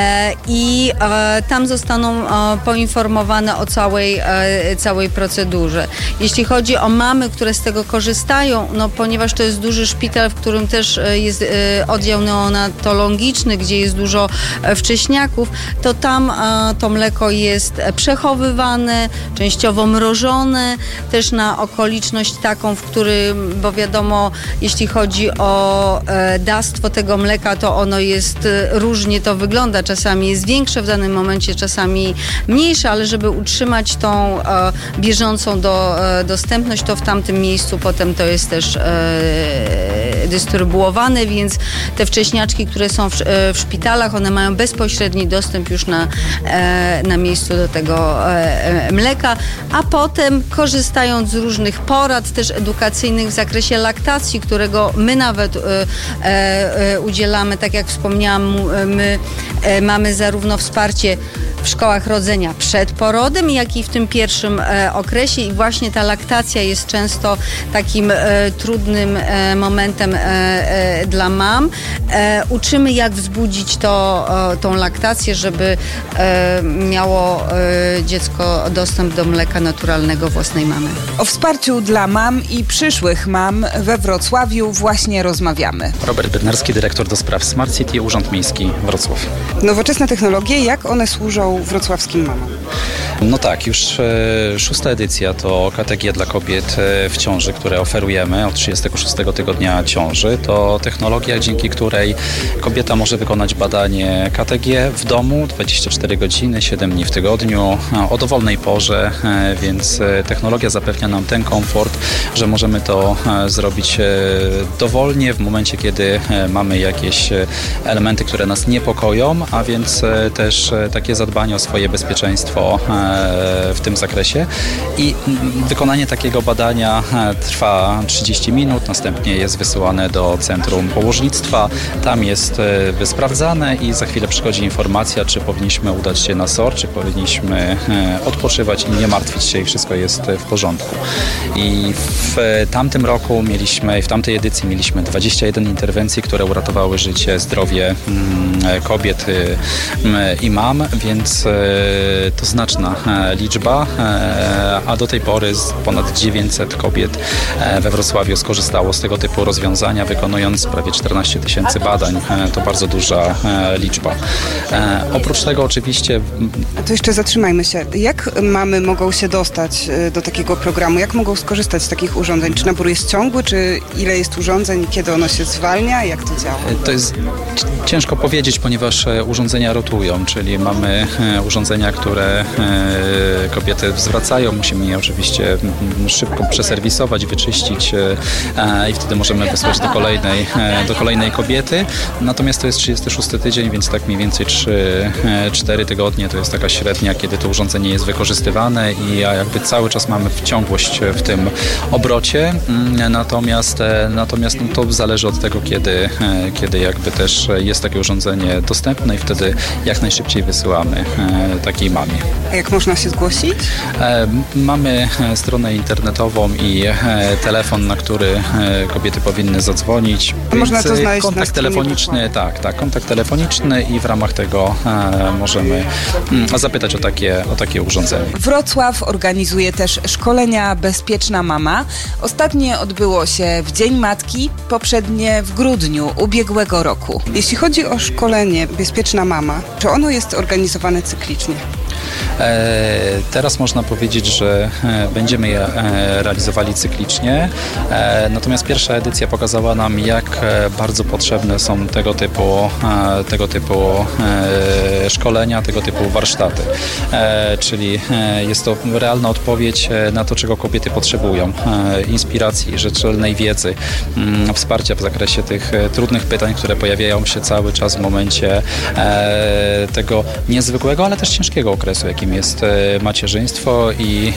i tam zostaną poinformowane o całej procedurze. Jeśli chodzi o mamy, które z tego korzystają, ponieważ to jest duży szpital, w którym też jest oddział neonatologiczny, gdzie jest dużo wcześniaków, to tam to mleko jest przechowywane, częściowo mrożone, też na okoliczność taką, w którym, bo wiadomo, jeśli chodzi o dawstwo tego mleka, to ono jest różnie to wygląda. Czasami jest większe w danym momencie, czasami mniejsze, ale żeby utrzymać tą bieżącą dostępność, to w tamtym miejscu potem to jest też dystrybuowane, więc te wcześniaczki, które są w szpitalach, one mają bezpośredni dostęp już na miejscu do tego mleka, a potem korzystając z różnych porad też edukacyjnych w zakresie laktacji, którego my nawet udzielamy, tak jak wspomniałam, my mamy zarówno wsparcie w szkołach rodzenia przed porodem, jak i w tym pierwszym okresie i właśnie ta laktacja jest często takim trudnym momentem dla mam. Uczymy, jak wzbudzić tą laktację, żeby miało dziecko dostęp do mleka naturalnego własnej mamy. O wsparciu dla mam i przyszłych mam we Wrocławiu właśnie rozmawiamy. Robert Bednarski, dyrektor do spraw Smart City, Urząd Miejski Wrocław. Nowoczesne technologie, jak one służą wrocławskim mamom? No tak, już 6. edycja to KTG dla kobiet w ciąży, które oferujemy od 36 tygodnia ciąży. To technologia, dzięki której kobieta może wykonać badanie KTG w domu 24 godziny, 7 dni w tygodniu, o dowolnej porze, więc technologia zapewnia nam ten komfort, że możemy to zrobić dowolnie w momencie, kiedy mamy jakieś elementy, które nas niepokoją, a więc też takie zadbanie o swoje bezpieczeństwo w tym zakresie i wykonanie takiego badania trwa 30 minut, następnie jest wysyłane do centrum położnictwa, tam jest sprawdzane i za chwilę przychodzi informacja, czy powinniśmy udać się na SOR, czy powinniśmy odpoczywać i nie martwić się i wszystko jest w porządku. I w tamtym roku w tamtej edycji mieliśmy 21 interwencji, które uratowały życie, zdrowie kobiet i mam, więc to znaczna liczba, a do tej pory ponad 900 kobiet we Wrocławiu skorzystało z tego typu rozwiązania, wykonując prawie 14 000 badań. To bardzo duża liczba. Oprócz tego oczywiście... A to jeszcze zatrzymajmy się. Jak mamy mogą się dostać do takiego programu? Jak mogą skorzystać z takich urządzeń? Czy nabór jest ciągły, czy ile jest urządzeń, kiedy ono się zwalnia? Jak to działa? To jest ciężko powiedzieć, ponieważ urządzenia rotują, czyli mamy urządzenia, które kobiety zwracają. Musimy je oczywiście szybko przeserwisować, wyczyścić i wtedy możemy wysłać do kolejnej kobiety. Natomiast to jest 36 tydzień, więc tak mniej więcej 3-4 tygodnie to jest taka średnia, kiedy to urządzenie jest wykorzystywane i jakby cały czas mamy ciągłość w tym obrocie. Natomiast to zależy od tego, kiedy jakby też jest takie urządzenie dostępne i wtedy jak najszybciej wysyłamy takiej mamie. A jak można się zgłosić? Mamy stronę internetową i telefon, na który kobiety powinny zadzwonić. Można to znaleźć kontakt telefoniczny, tak, kontakt telefoniczny i w ramach tego możemy zapytać o takie urządzenie. Wrocław organizuje też szkolenia Bezpieczna Mama. Ostatnie odbyło się w Dzień Matki, poprzednie w grudniu ubiegłego roku. Jeśli chodzi o szkolenie Bezpieczna Mama, czy ono jest organizowane cyklicznie? Teraz można powiedzieć, że będziemy je realizowali cyklicznie, natomiast pierwsza edycja pokazała nam, jak bardzo potrzebne są tego typu szkolenia, tego typu warsztaty. Czyli jest to realna odpowiedź na to, czego kobiety potrzebują. Inspiracji, rzetelnej wiedzy, wsparcia w zakresie tych trudnych pytań, które pojawiają się cały czas w momencie tego niezwykłego, ale też ciężkiego okresu, jakim jest macierzyństwo i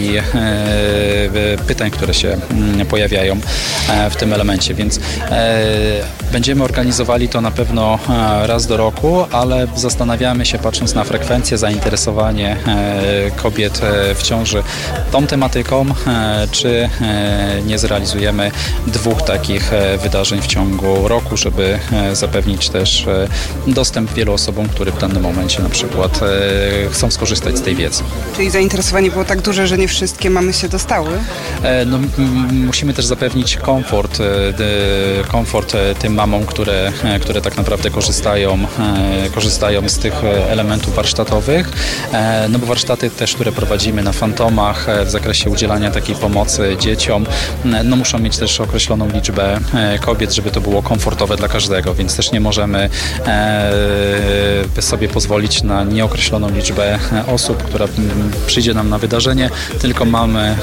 pytań, które się pojawiają w tym elemencie, więc będziemy organizowali to na pewno raz do roku, ale zastanawiamy się, patrząc na frekwencję, zainteresowanie kobiet w ciąży tą tematyką, czy nie zrealizujemy 2 takich wydarzeń w ciągu roku, żeby zapewnić też dostęp wielu osobom, które w danym momencie na przykład chcą skorzystać z tej wiedzy. Czyli zainteresowanie było tak duże, że nie wszystkie mamy się dostały? Musimy też zapewnić komfort tym mamom, które tak naprawdę korzystają z tych elementów warsztatowych, bo warsztaty też, które prowadzimy na Fantomach w zakresie udzielania takiej pomocy dzieciom, muszą mieć też określoną liczbę kobiet, żeby to było komfortowe dla każdego, więc też nie możemy sobie pozwolić na nieokreśloną liczbę osób, która przyjdzie nam na wydarzenie, tylko mamy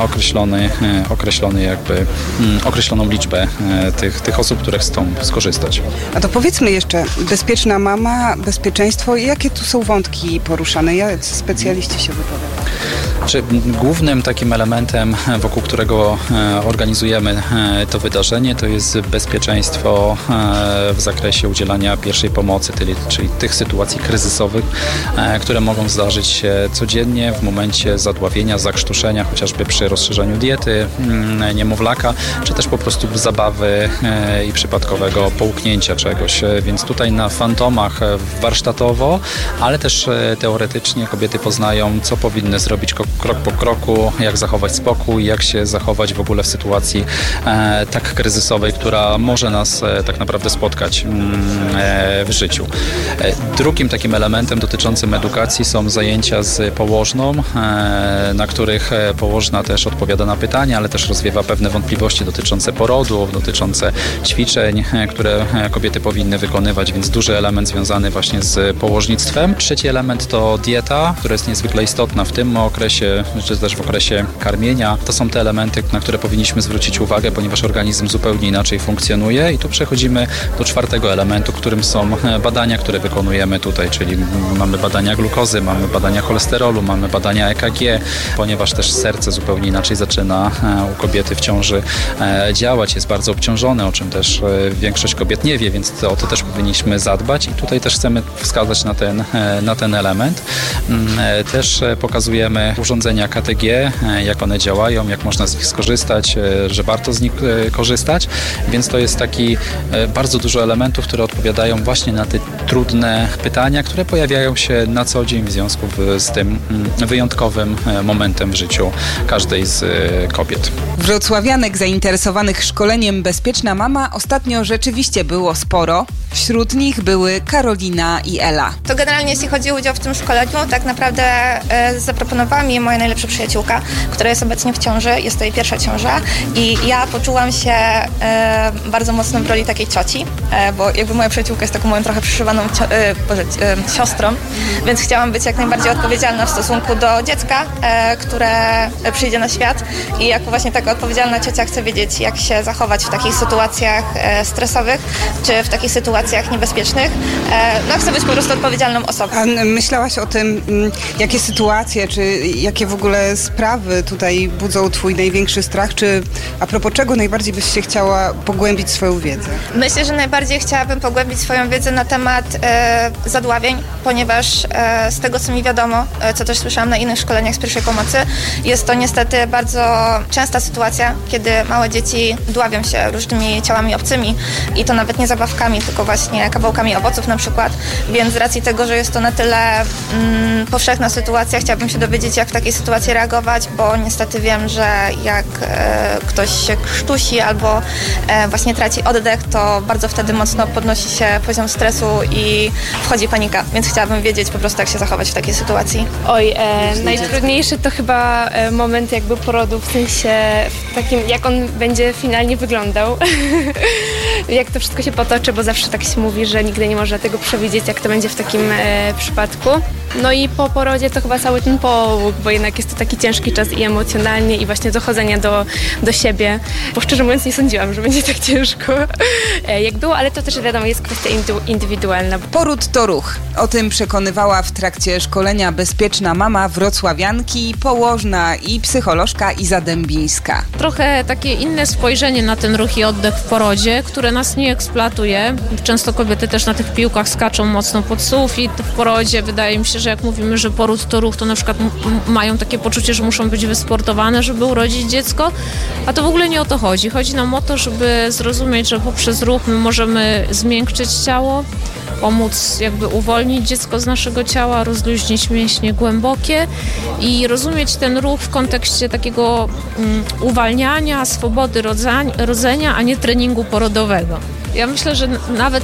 określoną liczbę tych osób, które chcą skorzystać. A to powiedzmy jeszcze, Bezpieczna Mama, bezpieczeństwo, jakie tu są wątki poruszane? Jak specjaliści się wypowiadają? Głównym takim elementem, wokół którego organizujemy to wydarzenie, to jest bezpieczeństwo w zakresie udzielania pierwszej pomocy, czyli tych sytuacji kryzysowych, które mogą zdarzyć się codziennie w momencie zadławienia, zakrztuszenia, chociażby przy rozszerzeniu diety niemowlaka, czy też po prostu zabawy i przypadkowego połknięcia czegoś. Więc tutaj na Fantomach warsztatowo, ale też teoretycznie kobiety poznają, co powinny zrobić krok po kroku, jak zachować spokój, jak się zachować w ogóle w sytuacji tak kryzysowej, która może nas tak naprawdę spotkać w życiu. Drugim takim elementem dotyczącym edukacji są zajęcia z położną, na których położna też odpowiada na pytania, ale też rozwiewa pewne wątpliwości dotyczące porodów, dotyczące ćwiczeń, które kobiety powinny wykonywać, więc duży element związany właśnie z położnictwem. Trzeci element to dieta, która jest niezwykle istotna w tym okresie, czy też w okresie karmienia. To są te elementy, na które powinniśmy zwrócić uwagę, ponieważ organizm zupełnie inaczej funkcjonuje i tu przechodzimy do 4. elementu, którym są badania, które wykonujemy tutaj, czyli mamy badania glukozy, mamy badania cholesterolu, mamy badania EKG, ponieważ też serce zupełnie inaczej zaczyna u kobiety w ciąży działać, jest bardzo obciążone, o czym też większość kobiet nie wie, więc o to też powinniśmy zadbać i tutaj też chcemy wskazać na ten element. Też pokazujemy urządzenia KTG, jak one działają, jak można z nich skorzystać, że warto z nich korzystać, więc to jest taki bardzo dużo elementów, które odpowiadają właśnie na te trudne pytania, które pojawiają się na co dzień w związku z tym wyjątkowym momentem w życiu każdej z kobiet. Wrocławianek zainteresowanych szkoleniem Bezpieczna Mama ostatnio rzeczywiście było sporo. Wśród nich były Karolina i Ela. To generalnie jeśli chodzi o udział w tym szkoleniu, tak naprawdę zaproponowała mi moja najlepsza przyjaciółka, która jest obecnie w ciąży, jest to jej pierwsza ciąża i ja poczułam się bardzo mocno w roli takiej cioci, bo jakby moja przyjaciółka jest taką moją trochę przyszywaną siostrą, więc chciałam być jak najbardziej odpowiedzialna w stosunku do dziecka, które przyjdzie na świat i jako właśnie taka odpowiedzialna ciocia chcę wiedzieć, jak się zachować w takich sytuacjach stresowych, czy w takich sytuacjach niebezpiecznych. No chcę być po prostu odpowiedzialną osobą. A myślałaś o tym, jakie sytuacje, czy jakie w ogóle sprawy tutaj budzą twój największy strach, czy a propos czego najbardziej byś się chciała pogłębić swoją wiedzę? Myślę, że najbardziej chciałabym pogłębić swoją wiedzę na temat zadławień, ponieważ z tego, co mi wiadomo, co też słyszałam na innych szkoleniach z pierwszej pomocy, jest to niestety bardzo częsta sytuacja, kiedy małe dzieci dławią się różnymi ciałami obcymi i to nawet nie zabawkami, tylko właśnie kawałkami owoców na przykład, więc z racji tego, że jest to na tyle powszechna sytuacja, chciałabym się dowiedzieć, jak w takiej sytuacji reagować, bo niestety wiem, że jak ktoś się krztusi albo właśnie traci oddech, to bardzo wtedy mocno podnosi się poziom stresu i wchodzi panika, więc chciałabym wiedzieć po prostu, jak się zachować w takiej sytuacji. Oj, najtrudniejszy to chyba moment jakby porodu, w sensie w takim, jak on będzie finalnie wyglądał, jak to wszystko się potoczy, bo zawsze tak się mówi, że nigdy nie można tego przewidzieć, jak to będzie w takim przypadku. No i po porodzie to chyba cały ten połóg, bo jednak jest to taki ciężki czas i emocjonalnie i właśnie dochodzenia do siebie, bo szczerze mówiąc nie sądziłam, że będzie tak ciężko jak było, ale to też wiadomo jest kwestia indywidualna. Poród to ruch. O tym przekonywała w trakcie szkolenia Bezpieczna Mama wrocławianki, położna i psycholożka Iza Dębińska. Trochę takie inne spojrzenie na ten ruch i oddech w porodzie, które nas nie eksploatuje. Często kobiety też na tych piłkach skaczą mocno pod sufit w porodzie. Wydaje mi się, że jak mówimy, że poród to ruch, to na przykład mają takie poczucie, że muszą być wysportowane, żeby urodzić dziecko, a to w ogóle nie o to chodzi. Chodzi nam o to, żeby zrozumieć, że poprzez ruch my możemy zmiękczyć ciało, pomóc jakby uwolnić dziecko z naszego ciała, rozluźnić mięśnie głębokie i rozumieć ten ruch w kontekście takiego uwalniania, swobody rodzenia, a nie treningu porodowego. Ja myślę, że nawet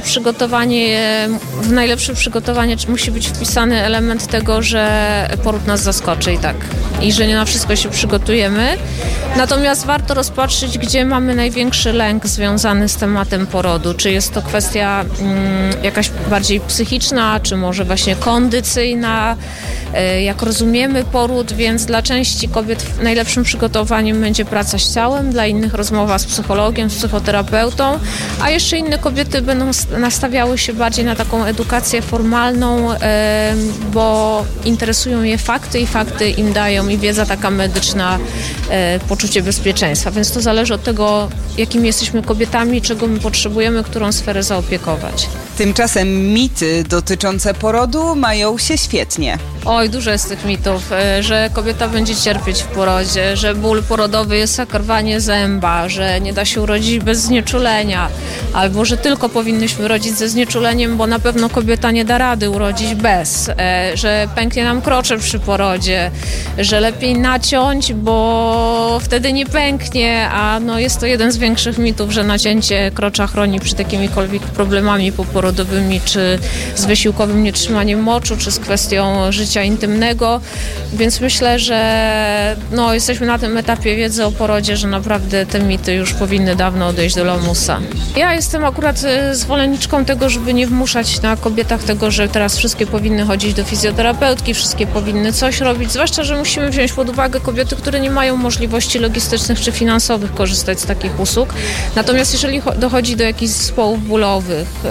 w najlepsze przygotowanie musi być wpisany element tego, że poród nas zaskoczy i tak. I że nie na wszystko się przygotujemy. Natomiast warto rozpatrzyć, gdzie mamy największy lęk związany z tematem porodu. Czy jest to kwestia jakaś bardziej psychiczna, czy może właśnie kondycyjna, jak rozumiemy poród, więc dla części kobiet najlepszym przygotowaniem będzie praca z ciałem, dla innych rozmowa z psychologiem, z psychoterapeutą, a jeszcze inne kobiety będą nastawiały się bardziej na taką edukację formalną, bo interesują je fakty i fakty im dają i wiedza taka medyczna, poczucie bezpieczeństwa, więc to zależy od tego, jakimi jesteśmy kobietami, czego my potrzebujemy, którą sferę zaopiekować. Tymczasem mity dotyczące porodu mają się świetnie. Oj, dużo jest tych mitów, że kobieta będzie cierpieć w porodzie, że ból porodowy jest jak rwanie zęba, że nie da się urodzić bez znieczulenia, albo że tylko powinnyśmy rodzić ze znieczuleniem, bo na pewno kobieta nie da rady urodzić bez, że pęknie nam krocze przy porodzie, że lepiej naciąć, bo wtedy nie pęknie, a no jest to jeden z większych mitów, że nacięcie krocza chroni przed jakimikolwiek problemami poporodowymi, czy z wysiłkowym nietrzymaniem moczu, czy z kwestią życia intymnego, więc myślę, że jesteśmy na tym etapie wiedzy o porodzie, że naprawdę te mity już powinny dawno odejść do lamusa. Ja jestem akurat zwolenniczką tego, żeby nie wmuszać na kobietach tego, że teraz wszystkie powinny chodzić do fizjoterapeutki, wszystkie powinny coś robić, zwłaszcza, że musimy wziąć pod uwagę kobiety, które nie mają możliwości logistycznych czy finansowych korzystać z takich usług. Natomiast jeżeli dochodzi do jakichś zespołów bólowych,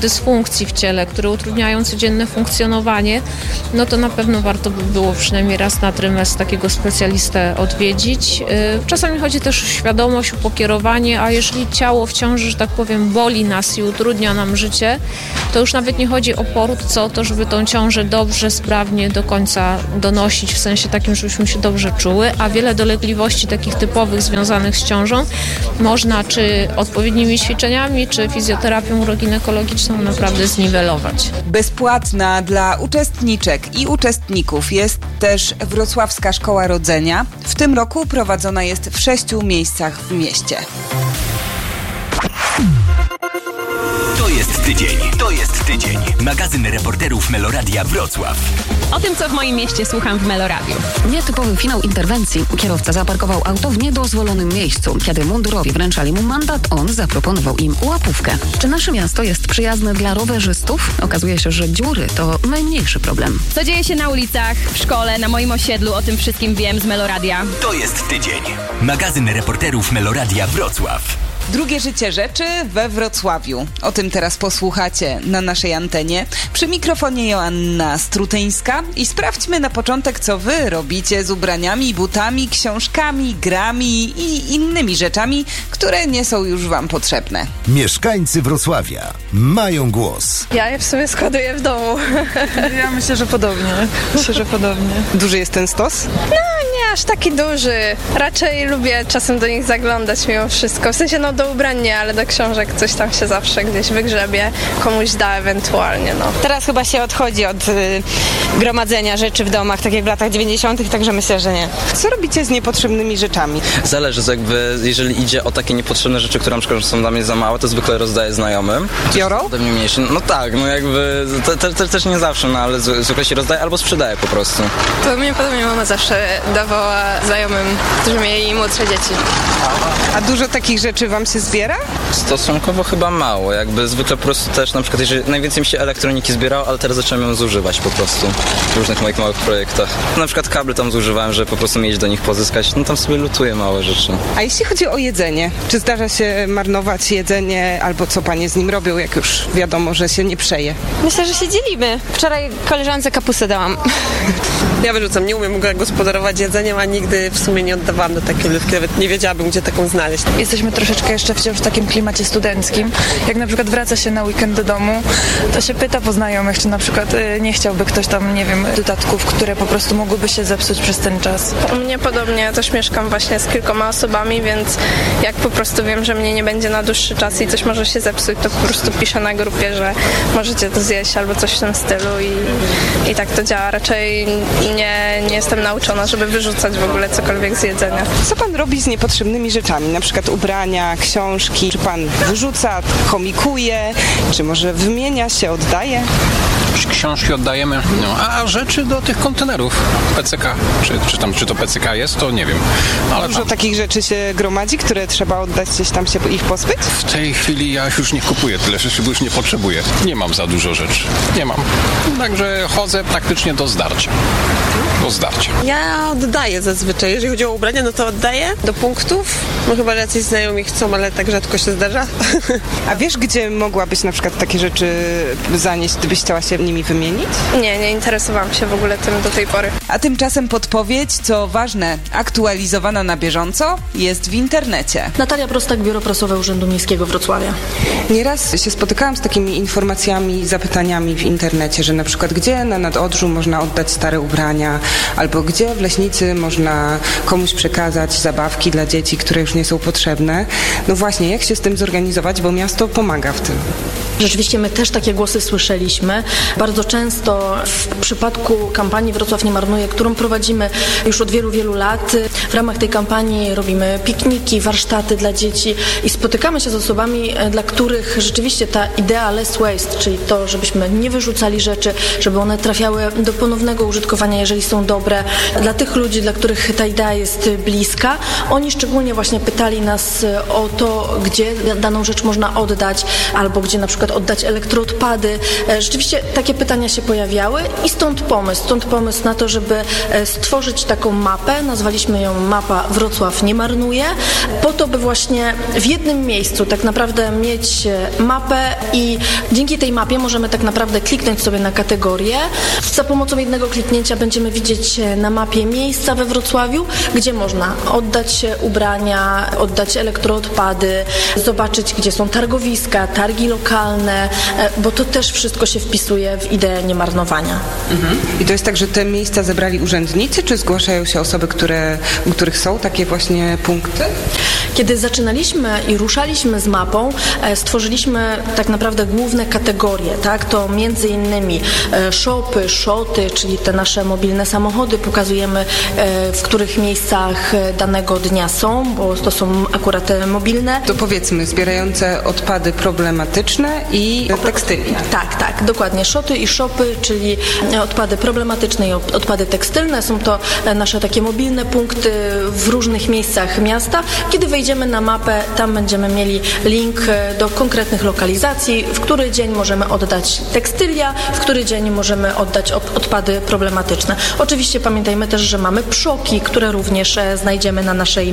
dysfunkcji w ciele, które utrudniają codzienne funkcjonowanie, no to na pewno warto by było przynajmniej raz na trymestr takiego specjalistę odwiedzić. Czasami chodzi też o świadomość, o pokierowanie, a jeżeli ciało w ciąży, że tak powiem, boli nas i utrudnia nam życie, to już nawet nie chodzi o poród, co o to, żeby tą ciążę dobrze, sprawnie do końca donosić, w sensie takim, żebyśmy się dobrze czuły, a wiele dolegliwości takich typowych związanych z ciążą można czy odpowiednimi ćwiczeniami, czy fizjoterapią uroginekologiczną naprawdę zniwelować. Bezpłatna dla uczestniczek i uczestników jest też Wrocławska Szkoła Rodzenia. W tym roku prowadzona jest w 6 miejscach w mieście. To jest tydzień. Magazyn reporterów Meloradia Wrocław. O tym, co w moim mieście, słucham w Meloradiu. Nietypowy finał interwencji. Kierowca zaparkował auto w niedozwolonym miejscu. Kiedy mundurowi wręczali mu mandat, on zaproponował im łapówkę. Czy nasze miasto jest przyjazne dla rowerzystów? Okazuje się, że dziury to najmniejszy problem. Co dzieje się na ulicach, w szkole, na moim osiedlu, o tym wszystkim wiem z Meloradia. To jest tydzień. Magazyn reporterów Meloradia Wrocław. Drugie życie rzeczy we Wrocławiu. O tym teraz posłuchacie na naszej antenie. Przy mikrofonie Joanna Strutyńska i sprawdźmy na początek, co wy robicie z ubraniami, butami, książkami, grami i innymi rzeczami, które nie są już wam potrzebne. Mieszkańcy Wrocławia mają głos. Ja je w sumie składuję w domu. Ja myślę, że podobnie. Duży jest ten stos? No nie aż taki duży. Raczej lubię czasem do nich zaglądać mimo wszystko. W sensie do ubrań nie, ale do książek coś tam się zawsze gdzieś wygrzebie, komuś da ewentualnie, no. Teraz chyba się odchodzi od gromadzenia rzeczy w domach, tak jak w latach 90., także myślę, że nie. Co robicie z niepotrzebnymi rzeczami? Zależy, jeżeli idzie o takie niepotrzebne rzeczy, które na przykład są dla mnie za małe, to zwykle rozdaję znajomym. Biorą? Ode mnie mniejszy. No tak, też nie zawsze, no ale zwykle się rozdaje albo sprzedaje po prostu. To mnie podobnie mama zawsze dawała znajomym, którzy mieli młodsze dzieci. A dużo takich rzeczy wam się zbiera? Stosunkowo chyba mało, zwykle po prostu też na przykład, jeżeli najwięcej mi się elektroniki zbierało, ale teraz zacząłem ją zużywać po prostu w różnych moich małych projektach. Na przykład kable tam zużywałem, żeby po prostu mieć do nich pozyskać, no tam sobie lutuję małe rzeczy. A jeśli chodzi o jedzenie, czy zdarza się marnować jedzenie, albo co panie z nim robią, jak już wiadomo, że się nie przeje? Myślę, że się dzielimy. Wczoraj koleżance kapustę dałam. Ja wyrzucam, nie umiem gospodarować jedzeniem, a nigdy w sumie nie oddawałam do takiej lewki, nawet nie wiedziałabym, gdzie taką znaleźć. Jesteśmy troszeczkę jeszcze wciąż w takim klimacie studenckim. Jak na przykład wraca się na weekend do domu, to się pyta po znajomych, czy na przykład nie chciałby ktoś tam, nie wiem, dodatków, które po prostu mogłyby się zepsuć przez ten czas. U mnie podobnie, ja też mieszkam właśnie z kilkoma osobami, więc jak po prostu wiem, że mnie nie będzie na dłuższy czas i coś może się zepsuć, to po prostu piszę na grupie, że możecie to zjeść albo coś w tym stylu i tak to działa. Raczej nie jestem nauczona, żeby wyrzucać w ogóle cokolwiek z jedzenia. Co pan robi z niepotrzebnymi rzeczami? Na przykład ubrania, książki? Czy pan wyrzuca, chomikuje? Czy może wymienia się, oddaje? Książki oddajemy, a rzeczy do tych kontenerów PCK, czy to PCK jest, to nie wiem. Ale dużo takich rzeczy się gromadzi, które trzeba oddać, gdzieś tam się ich pozbyć? W tej chwili ja już nie kupuję tyle rzeczy, bo już nie potrzebuję. Nie mam za dużo rzeczy. Nie mam. Także chodzę praktycznie do zdarcia. Ja oddaję zazwyczaj. Jeżeli chodzi o ubrania, no to oddaję do punktów. No chyba jacyś znajomi chcą, ale tak rzadko się zdarza. A wiesz, gdzie mogłabyś na przykład takie rzeczy zanieść, gdybyś chciała się nimi wymienić? Nie interesowałam się w ogóle tym do tej pory. A tymczasem podpowiedź, co ważne, aktualizowana na bieżąco, jest w internecie. Natalia Prostak, Biuro Prasowe Urzędu Miejskiego Wrocławia. Nieraz się spotykałam z takimi informacjami, zapytaniami w internecie, że na przykład gdzie na Nadodrzu można oddać stare ubrania, albo gdzie w Leśnicy można komuś przekazać zabawki dla dzieci, które już nie są potrzebne. No właśnie, jak się z tym zorganizować, bo miasto pomaga w tym. Rzeczywiście my też takie głosy słyszeliśmy. Bardzo często w przypadku kampanii Wrocław nie marnuje, którą prowadzimy już od wielu, wielu lat. W ramach tej kampanii robimy pikniki, warsztaty dla dzieci i spotykamy się z osobami, dla których rzeczywiście ta idea less waste, czyli to, żebyśmy nie wyrzucali rzeczy, żeby one trafiały do ponownego użytkowania, jeżeli są dobre. Dla tych ludzi, dla których ta idea jest bliska, oni szczególnie właśnie pytali nas o to, gdzie daną rzecz można oddać, albo gdzie na przykład oddać elektroodpady. Rzeczywiście takie pytania się pojawiały i stąd pomysł na to, żeby stworzyć taką mapę, nazwaliśmy ją mapa Wrocław nie marnuje, po to, by właśnie w jednym miejscu tak naprawdę mieć mapę i dzięki tej mapie możemy tak naprawdę kliknąć sobie na kategorię. Za pomocą jednego kliknięcia będziemy widzieć na mapie miejsca we Wrocławiu, gdzie można oddać ubrania, oddać elektroodpady, zobaczyć, gdzie są targowiska, targi lokalne, bo to też wszystko się wpisuje w ideę niemarnowania. I to jest tak, że te miejsca zebrali urzędnicy, czy zgłaszają się osoby, u których są takie właśnie punkty? Kiedy zaczynaliśmy i ruszaliśmy z mapą, stworzyliśmy tak naprawdę główne kategorie, tak? To między innymi shopy, szoty, czyli te nasze mobilne samochody, pokazujemy w których miejscach danego dnia są, bo to są akurat mobilne. To powiedzmy, zbierające odpady problematyczne i tekstylia. Tak, dokładnie. Szoty i shopy, czyli odpady problematyczne i odpady tekstylne. Są to nasze takie mobilne punkty w różnych miejscach miasta. Kiedy wejdziemy na mapę, tam będziemy mieli link do konkretnych lokalizacji, w który dzień możemy oddać tekstylia, w który dzień możemy oddać odpady problematyczne. Oczywiście pamiętajmy też, że mamy PSZOK-i, które również znajdziemy na naszej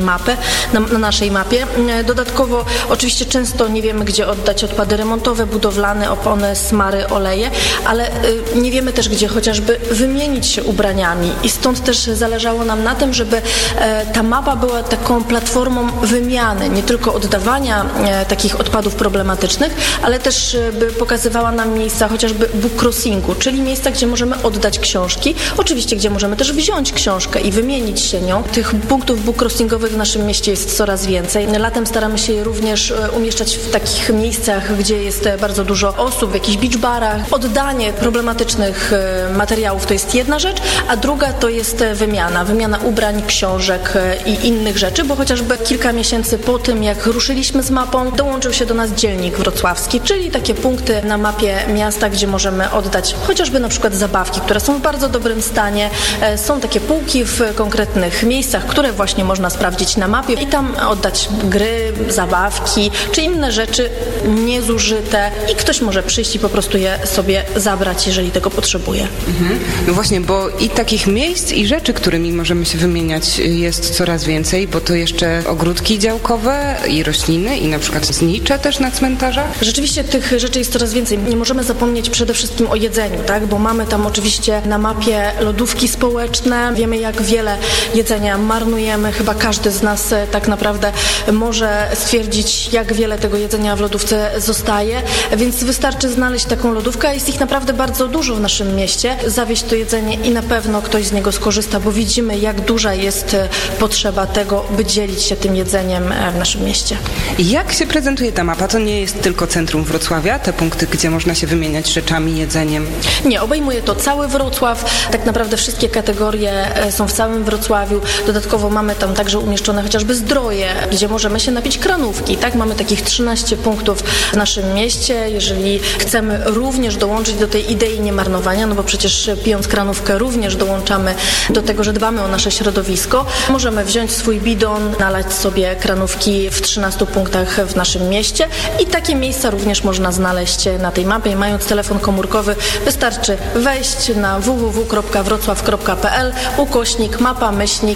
mapie. Dodatkowo oczywiście często nie wiemy, gdzie oddać odpady remontowe, budowlane, opony, smary, oleje, ale nie wiemy też, gdzie chociażby wymienić się ubraniami i stąd też zależało nam na tym, żeby ta mapa była taką platformą wymiany, nie tylko oddawania takich odpadów problematycznych, ale też by pokazywała nam miejsca chociażby book crossingu, czyli miejsca, gdzie możemy oddać książki, oczywiście gdzie możemy też wziąć książkę i wymienić się nią. Tych punktów book crossingowych w naszym mieście jest coraz więcej. Latem staramy się je również umieszczać w takich miejscach, gdzie jest bardzo dużo osób, w jakichś beach barach. Oddanie problematycznych materiałów to jest jedna rzecz, a druga to jest wymiana ubrań, książek i innych rzeczy, bo chociażby kilka miesięcy po tym, jak ruszyliśmy z mapą, dołączył się do nas dzielnik wrocławski, czyli takie punkty na mapie miasta, gdzie możemy oddać chociażby na przykład zabawki, które są w bardzo dobrym stanie. Są takie półki w konkretnych miejscach, które właśnie można sprawdzić na mapie i tam oddać gry, zabawki czy inne rzeczy niezużyte i ktoś może przyjść i po prostu je sobie zabrać, jeżeli tego potrzebuje. No właśnie, bo i takich miejsc i rzeczy, którymi możemy się wymieniać, jest coraz więcej, bo to jeszcze ogródki działkowe i rośliny i na przykład znicze też na cmentarzach. Rzeczywiście tych rzeczy jest coraz więcej. Nie możemy zapomnieć przede wszystkim o jedzeniu, tak? Bo mamy tam oczywiście na mapie lodówki społeczne. Wiemy, jak wiele jedzenia marnujemy. Chyba każdy z nas tak naprawdę może stwierdzić, jak wiele tego jedzenia w lodówce zostaje, więc wystarczy znaleźć taką lodówkę, a jest ich naprawdę bardzo dużo w naszym mieście. Zawieźć to jedzenie i na pewno ktoś z niego skorzysta, bo widzimy, jak duża jest potrzeba tego, by dzielić się tym jedzeniem w naszym mieście. Jak się prezentuje ta mapa? To nie jest tylko centrum Wrocławia, te punkty, gdzie można się wymieniać rzeczami, jedzeniem? Nie, obejmuje to cały Wrocław. Tak naprawdę wszystkie kategorie są w całym Wrocławiu. Dodatkowo mamy tam także umieszczone chociażby zdroje, gdzie możemy się napić kranówki. Tak, mamy takich 13 punktów w naszym mieście. Jeżeli chcemy również dołączyć do tej idei niemarnowania, no bo przecież pijąc kranówkę również dołączamy do tego, że dbamy o nasze środowisko, możemy wziąć swój bidon, nalać sobie kranówki w 13 punktach w naszym mieście i takie miejsca również można znaleźć na tej mapie. Mając telefon komórkowy, wystarczy wejść na www.wrocław.pl /mapa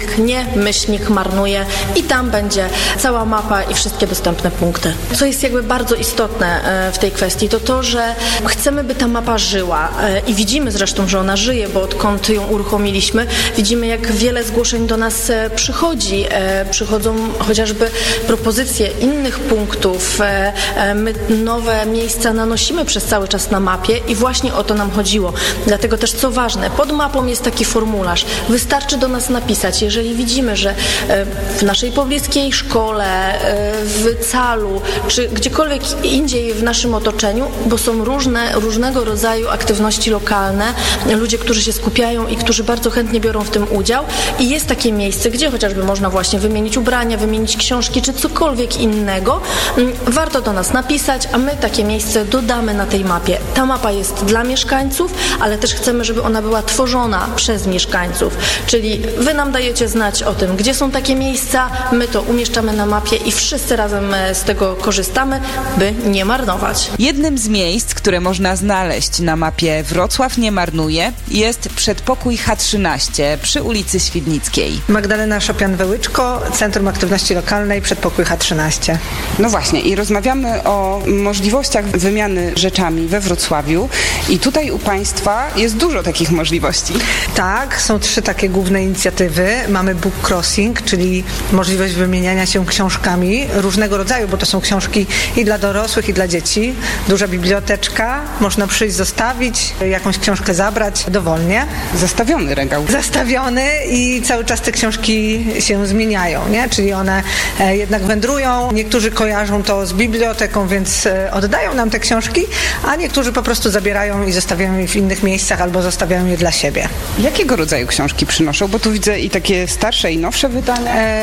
marnuje i tam będzie cała mapa i wszystkie dostępne punkty. Co jest jakby bardzo istotne w tej kwestii, to to, że chcemy, by ta mapa żyła i widzimy zresztą, że ona żyje, bo odkąd ją uruchomiliśmy, widzimy, jak wiele zgłoszeń do nas przychodzi. Przychodzą chociażby propozycje innych punktów. My nowe miejsca nanosimy przez cały czas na mapie i właśnie o to nam chodziło. Dlatego też, co ważne, pod mapą jest taki formularz. Wystarczy do nas napisać, jeżeli widzimy, że w naszej pobliskiej szkole, w calu, czy gdziekolwiek indziej w naszym otoczeniu, bo są różnego rodzaju aktywności lokalne, ludzie, którzy się skupiają i którzy bardzo chętnie biorą w tym udział i jest takie miejsce, gdzie chociażby można właśnie wymienić ubrania, wymienić książki, czy cokolwiek innego, warto do nas napisać, a my takie miejsce dodamy na tej mapie. Ta mapa jest dla mieszkańców, ale też chcemy, żeby ona była tworzona przez mieszkańców, czyli wy nam dajecie znać o tym, gdzie są takie miejsca, my to umieszczamy na mapie i wszyscy razem z tego korzystamy, by nie marnować. Jednym z miejsc, które można znaleźć na mapie Wrocław nie marnuje, jest przedpokój H13 przy ulicy Świdnickiej. Magdalena Szopian-Wełyczko, Centrum Aktywności Lokalnej, przedpokój H13. No właśnie i rozmawiamy o możliwościach wymiany rzeczami we Wrocławiu i tutaj u Państwa jest dużo takich możliwości. Tak, są 3 takie główne inicjatywy. Mamy book crossing, czyli możliwość wymieniania się książkami różnego rodzaju, bo to są książki i dla dorosłych, i dla dzieci. Duża biblioteczka, można przyjść, zostawić, jakąś książkę zabrać dowolnie. Zastawiony regał. Zastawiony i cały czas te książki się zmieniają, nie? Czyli one jednak wędrują. Niektórzy kojarzą to z biblioteką, więc oddają nam te książki, a niektórzy po prostu zabierają i zostawiają je w innych miejscach albo zostawiają je dla siebie. Jakiego rodzaju książki przynoszą? Bo tu widzę i takie starsze, i nowsze wydania.